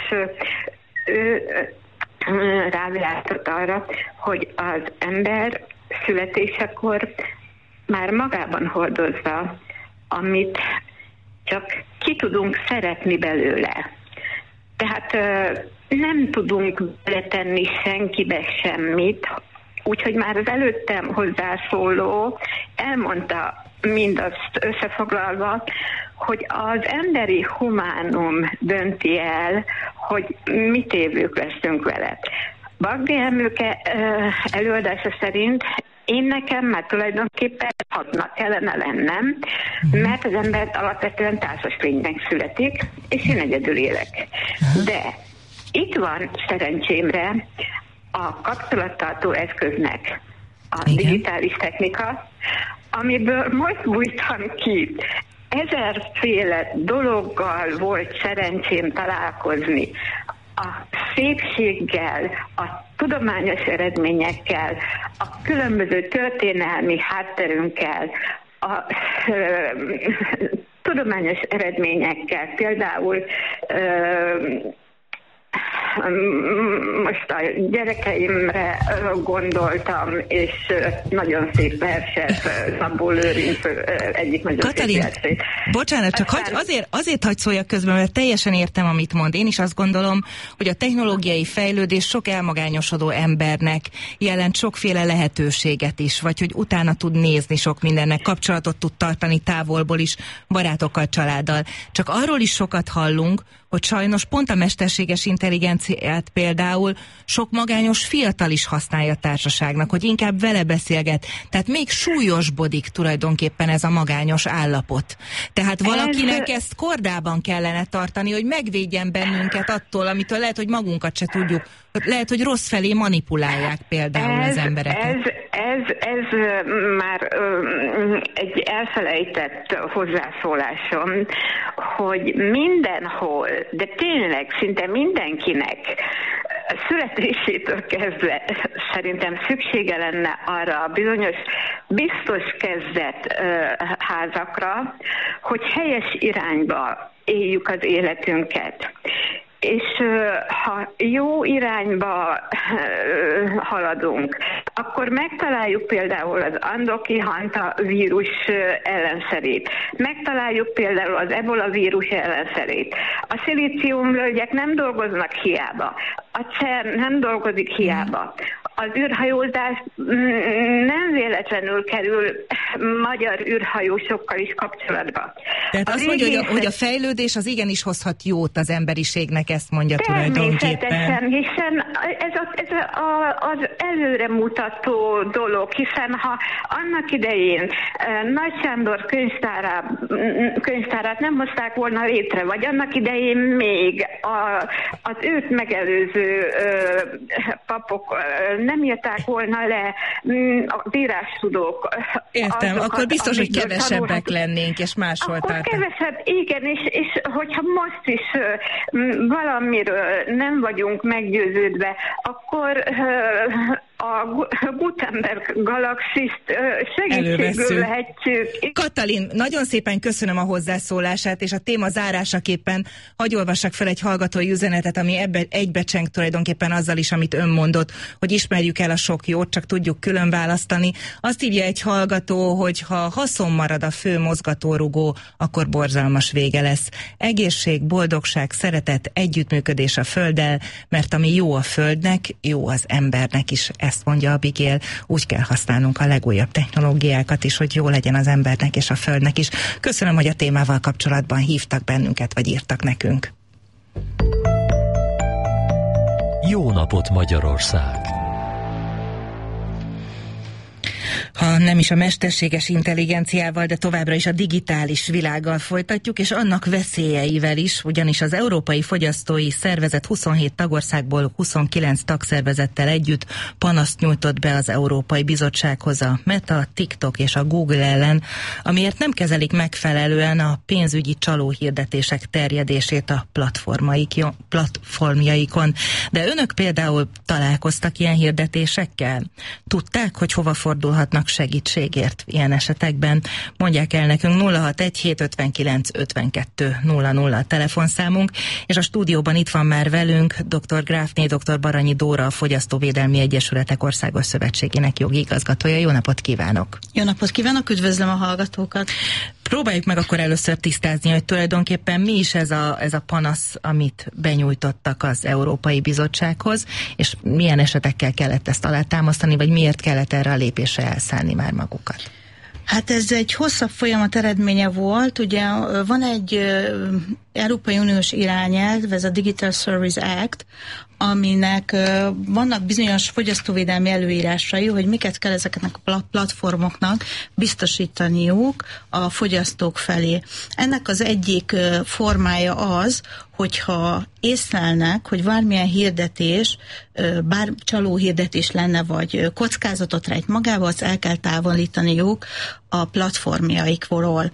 Speaker 20: ő uh, rávilágított arra, hogy az ember születésekor már magában hordozza, amit csak ki tudunk szeretni belőle. Tehát nem tudunk beletenni senkibe semmit, úgyhogy már az előttem hozzászóló elmondta mindazt összefoglalva, hogy az emberi humánum dönti el, hogy mit évők leszünk vele. Bagdi Emőke előadása szerint én nekem már tulajdonképpen hatnak kellene lennem, mert az ember alapvetően társas lénynek születik, és én egyedül élek. De itt van szerencsémre a kapcsolattartó eszköznek a Igen. digitális technika, amiből most bújtam ki. Ezerféle dologgal volt szerencsém találkozni. A szépséggel, a tudományos eredményekkel, a különböző történelmi hátterünkkel, a ö, tudományos eredményekkel, például ö, most a gyerekeimre gondoltam, és nagyon szép verset, Szabó Lőrinc egyik nagyon
Speaker 13: Katalin,
Speaker 20: szép versét.
Speaker 13: Bocsánat, csak Aztán... hagy, azért, azért hagy szóljak közben, mert teljesen értem, amit mond. Én is azt gondolom, hogy a technológiai fejlődés sok elmagányosodó embernek jelent sokféle lehetőséget is, vagy hogy utána tud nézni sok mindennek, kapcsolatot tud tartani távolból is, barátokkal, családdal. Csak arról is sokat hallunk, hogy sajnos pont a mesterséges intelligenciát például sok magányos fiatal is használja társaságnak, hogy inkább vele beszélget. Tehát még súlyosbodik tulajdonképpen ez a magányos állapot. Tehát valakinek ez... ezt kordában kellene tartani, hogy megvédjen bennünket attól, amitől lehet, hogy magunkat se tudjuk. Lehet, hogy rossz felé manipulálják például ez, az embereket.
Speaker 20: Ez, ez, ez már ö, egy elfelejtett hozzászólásom, hogy mindenhol, de tényleg szinte mindenkinek születésétől kezdve szerintem szüksége lenne arra a bizonyos biztos kezdet ö, házakra, hogy helyes irányba éljük az életünket. És ha jó irányba haladunk, akkor megtaláljuk például az Andoki Hanta vírus ellenszerét, megtaláljuk például az ebola vírus ellenszerét. A szilíciumvölgyek nem dolgoznak hiába, a CERN nem dolgozik hiába. Az űrhajózás nem véletlenül kerül magyar űrhajósokkal is kapcsolatba.
Speaker 13: Tehát azt mondja, hogy a, hogy a fejlődés az igenis hozhat jót az emberiségnek, ezt mondja tulajdonképpen.
Speaker 20: Természetesen, hiszen ez, a, ez a, a, az előremutató dolog, hiszen ha annak idején Nagy Sándor könyvtárát, könyvtárát nem hozták volna létre, vagy annak idején még a, az őt megelőző ö, papok ö, nem írták volna le az írástudók.
Speaker 13: Értem, azokat, akkor biztos, hogy kevesebbek tanulhat. lennénk, és másolták.
Speaker 20: Akkor kevesebb, igen, és, és hogyha most is uh, valamiről nem vagyunk meggyőződve, akkor uh, a Gutenberg galaxist segítségül vehetjük.
Speaker 13: Katalin, nagyon szépen köszönöm a hozzászólását, és a téma zárásaképpen hadd olvassak fel egy hallgatói üzenetet, ami ebbe, egybecseng tulajdonképpen azzal is, amit ön mondott, hogy ismerjük el a sok jót, csak tudjuk külön választani. Azt írja egy hallgató, hogy ha haszon marad a fő mozgatórugó, akkor borzalmas vége lesz. Egészség, boldogság, szeretet, együttműködés a földdel, mert ami jó a földnek, jó az embernek is. Ezt mondja Abigail, úgy kell használnunk a legújabb technológiákat is, hogy jó legyen az embernek és a földnek is. Köszönöm, hogy a témával kapcsolatban hívtak bennünket, vagy írtak nekünk.
Speaker 6: Jó napot, Magyarország!
Speaker 13: Ha nem is a mesterséges intelligenciával, de továbbra is a digitális világgal folytatjuk, és annak veszélyeivel is, ugyanis az Európai Fogyasztói Szervezet huszonhét tagországból huszonkilenc tagszervezettel együtt panaszt nyújtott be az Európai Bizottsághoz a Meta, a TikTok és a Google ellen, amiért nem kezelik megfelelően a pénzügyi csalóhirdetések terjedését a platformjaikon. De önök például találkoztak ilyen hirdetésekkel? Tudták, hogy hova fordulhatnak segítségért ilyen esetekben? Mondják el nekünk. Nulla hat egy hét ötvenkilenc ötvenkettő nulla nulla a telefonszámunk, és a stúdióban itt van már velünk dr. Gráfné, dr. Baranyi Dóra, a Fogyasztóvédelmi Egyesületek Országos Szövetségének jogi igazgatója. Jó napot kívánok!
Speaker 21: Jó napot kívánok, üdvözlöm a hallgatókat!
Speaker 13: Próbáljuk meg akkor először tisztázni, hogy tulajdonképpen mi is ez a, ez a panasz, amit benyújtottak az Európai Bizottsághoz, és milyen esetekkel kellett ezt alátámasztani, vagy miért kellett erre a lépésre elszállni már magukat?
Speaker 21: Hát ez egy hosszabb folyamat eredménye volt. Ugye van egy uh, Európai Uniós irányelv, ez a Digital Service Act, aminek uh, vannak bizonyos fogyasztóvédelmi előírásai, hogy miket kell ezeknek a platformoknak biztosítaniuk a fogyasztók felé. Ennek az egyik uh, formája az, hogyha észlelnek, hogy bármilyen hirdetés, bár csaló hirdetés lenne, vagy kockázatot rejt magába, azt el kell távolítaniuk a platformjaikról.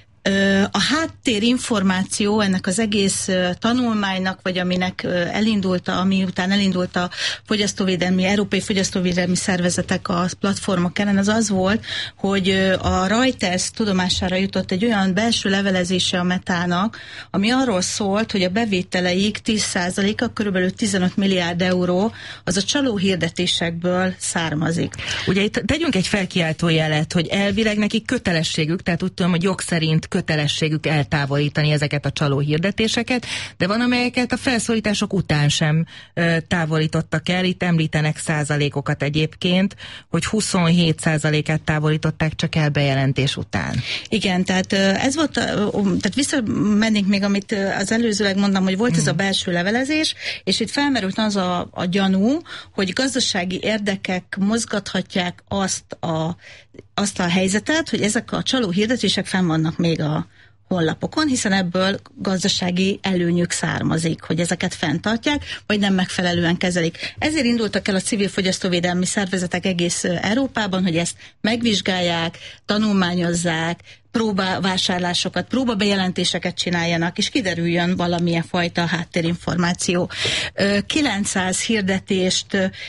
Speaker 21: A háttérinformáció ennek az egész tanulmánynak, vagy aminek elindult, ami után elindult a fogyasztóvédelmi, Európai Fogyasztóvédelmi Szervezetek a platformok ellen, az az volt, hogy a Reuters tudomására jutott egy olyan belső levelezése a Metának, ami arról szólt, hogy a bevételeik tíz százaléka, körülbelül tizenöt milliárd euró, az a csaló hirdetésekből származik.
Speaker 13: Ugye itt tegyünk egy felkiáltó jelet, hogy elvileg nekik kötelességük, tehát úgy tudom, hogy jog szerint kötelességük eltávolítani ezeket a csaló hirdetéseket, de van, amelyeket a felszólítások után sem ö, távolítottak el. Itt említenek százalékokat egyébként, hogy huszonhét százalékát távolították csak el bejelentés után.
Speaker 21: Igen, tehát ez volt, tehát visszamennénk még, amit az előzőleg mondtam, hogy volt hmm. ez a belső levelezés, és itt felmerült az a, a gyanú, hogy gazdasági érdekek mozgathatják azt a azt a helyzetet, hogy ezek a csaló hirdetések fenn vannak még a honlapokon, hiszen ebből gazdasági előnyük származik, hogy ezeket fenntartják, vagy nem megfelelően kezelik. Ezért indultak el a civil fogyasztóvédelmi szervezetek egész Európában, hogy ezt megvizsgálják, tanulmányozzák, próbavásárlásokat, próbabejelentéseket csináljanak, és kiderüljön valamilyen fajta háttérinformáció. kilencszáz hirdetést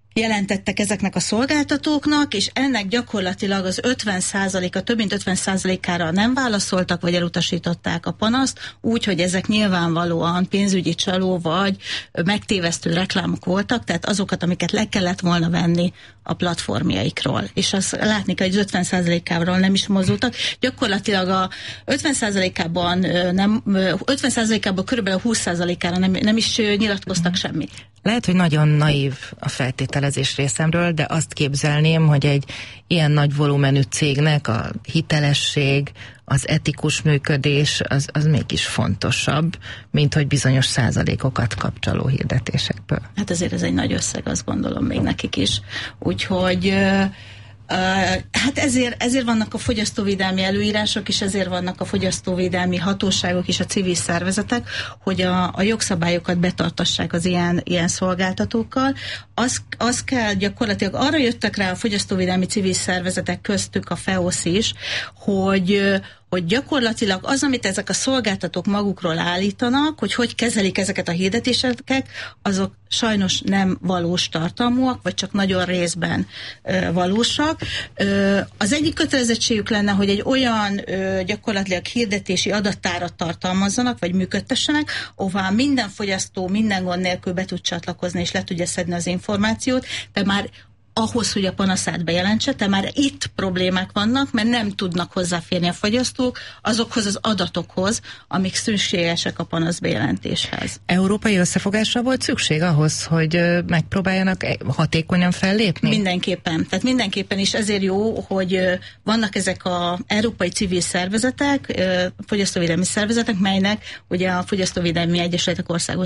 Speaker 21: jelentettek ezeknek a szolgáltatóknak, és ennek gyakorlatilag az ötven százaléka, több mint ötven százalékára nem válaszoltak, vagy elutasították a panaszt, úgy, hogy ezek nyilvánvalóan pénzügyi csaló, vagy megtévesztő reklámok voltak, tehát azokat, amiket le kellett volna venni a platformjaikról. És azt látni kell, hogy az ötven százalékáról nem is mozdultak. Gyakorlatilag a ötven százalékában nem, ötven százalékában körülbelül húsz százalékára nem, nem is nyilatkoztak semmit.
Speaker 13: Lehet, hogy nagyon naív a feltételezés részemről, de azt képzelném, hogy egy ilyen nagy volumenű cégnek a hitelesség, az etikus működés az, az mégis fontosabb, mint hogy bizonyos százalékokat kapcsoló hirdetésekből.
Speaker 21: Hát azért ez egy nagy összeg, azt gondolom még nekik is. Úgyhogy Uh, hát ezért, ezért vannak a fogyasztóvédelmi előírások, és ezért vannak a fogyasztóvédelmi hatóságok és a civil szervezetek, hogy a, a jogszabályokat betartassák az ilyen, ilyen szolgáltatókkal. Az, az kell gyakorlatilag, arra jöttek rá a fogyasztóvédelmi civil szervezetek, köztük a FEOSZ is, hogy hogy gyakorlatilag az, amit ezek a szolgáltatók magukról állítanak, hogy hogy kezelik ezeket a hirdetéseket, azok sajnos nem valós tartalmúak, vagy csak nagyon részben ö, valósak. Ö, az egyik kötelezettségük lenne, hogy egy olyan ö, gyakorlatilag hirdetési adattárat tartalmazzanak, vagy működtessenek, ahová minden fogyasztó minden gond nélkül be tud csatlakozni, és le tudja szedni az információt, de már ahhoz, hogy a panaszát bejelentse, de már itt problémák vannak, mert nem tudnak hozzáférni a fogyasztók azokhoz az adatokhoz, amik szükségesek a panasz bejelentéshez.
Speaker 13: Európai összefogásra volt szükség ahhoz, hogy megpróbáljanak hatékonyan fellépni?
Speaker 21: Mindenképpen. Tehát mindenképpen is ezért jó, hogy vannak ezek az európai civil szervezetek, fogyasztóvédelmi szervezetek, melynek ugye a Fogyasztóvédelmi Egyesületek Országos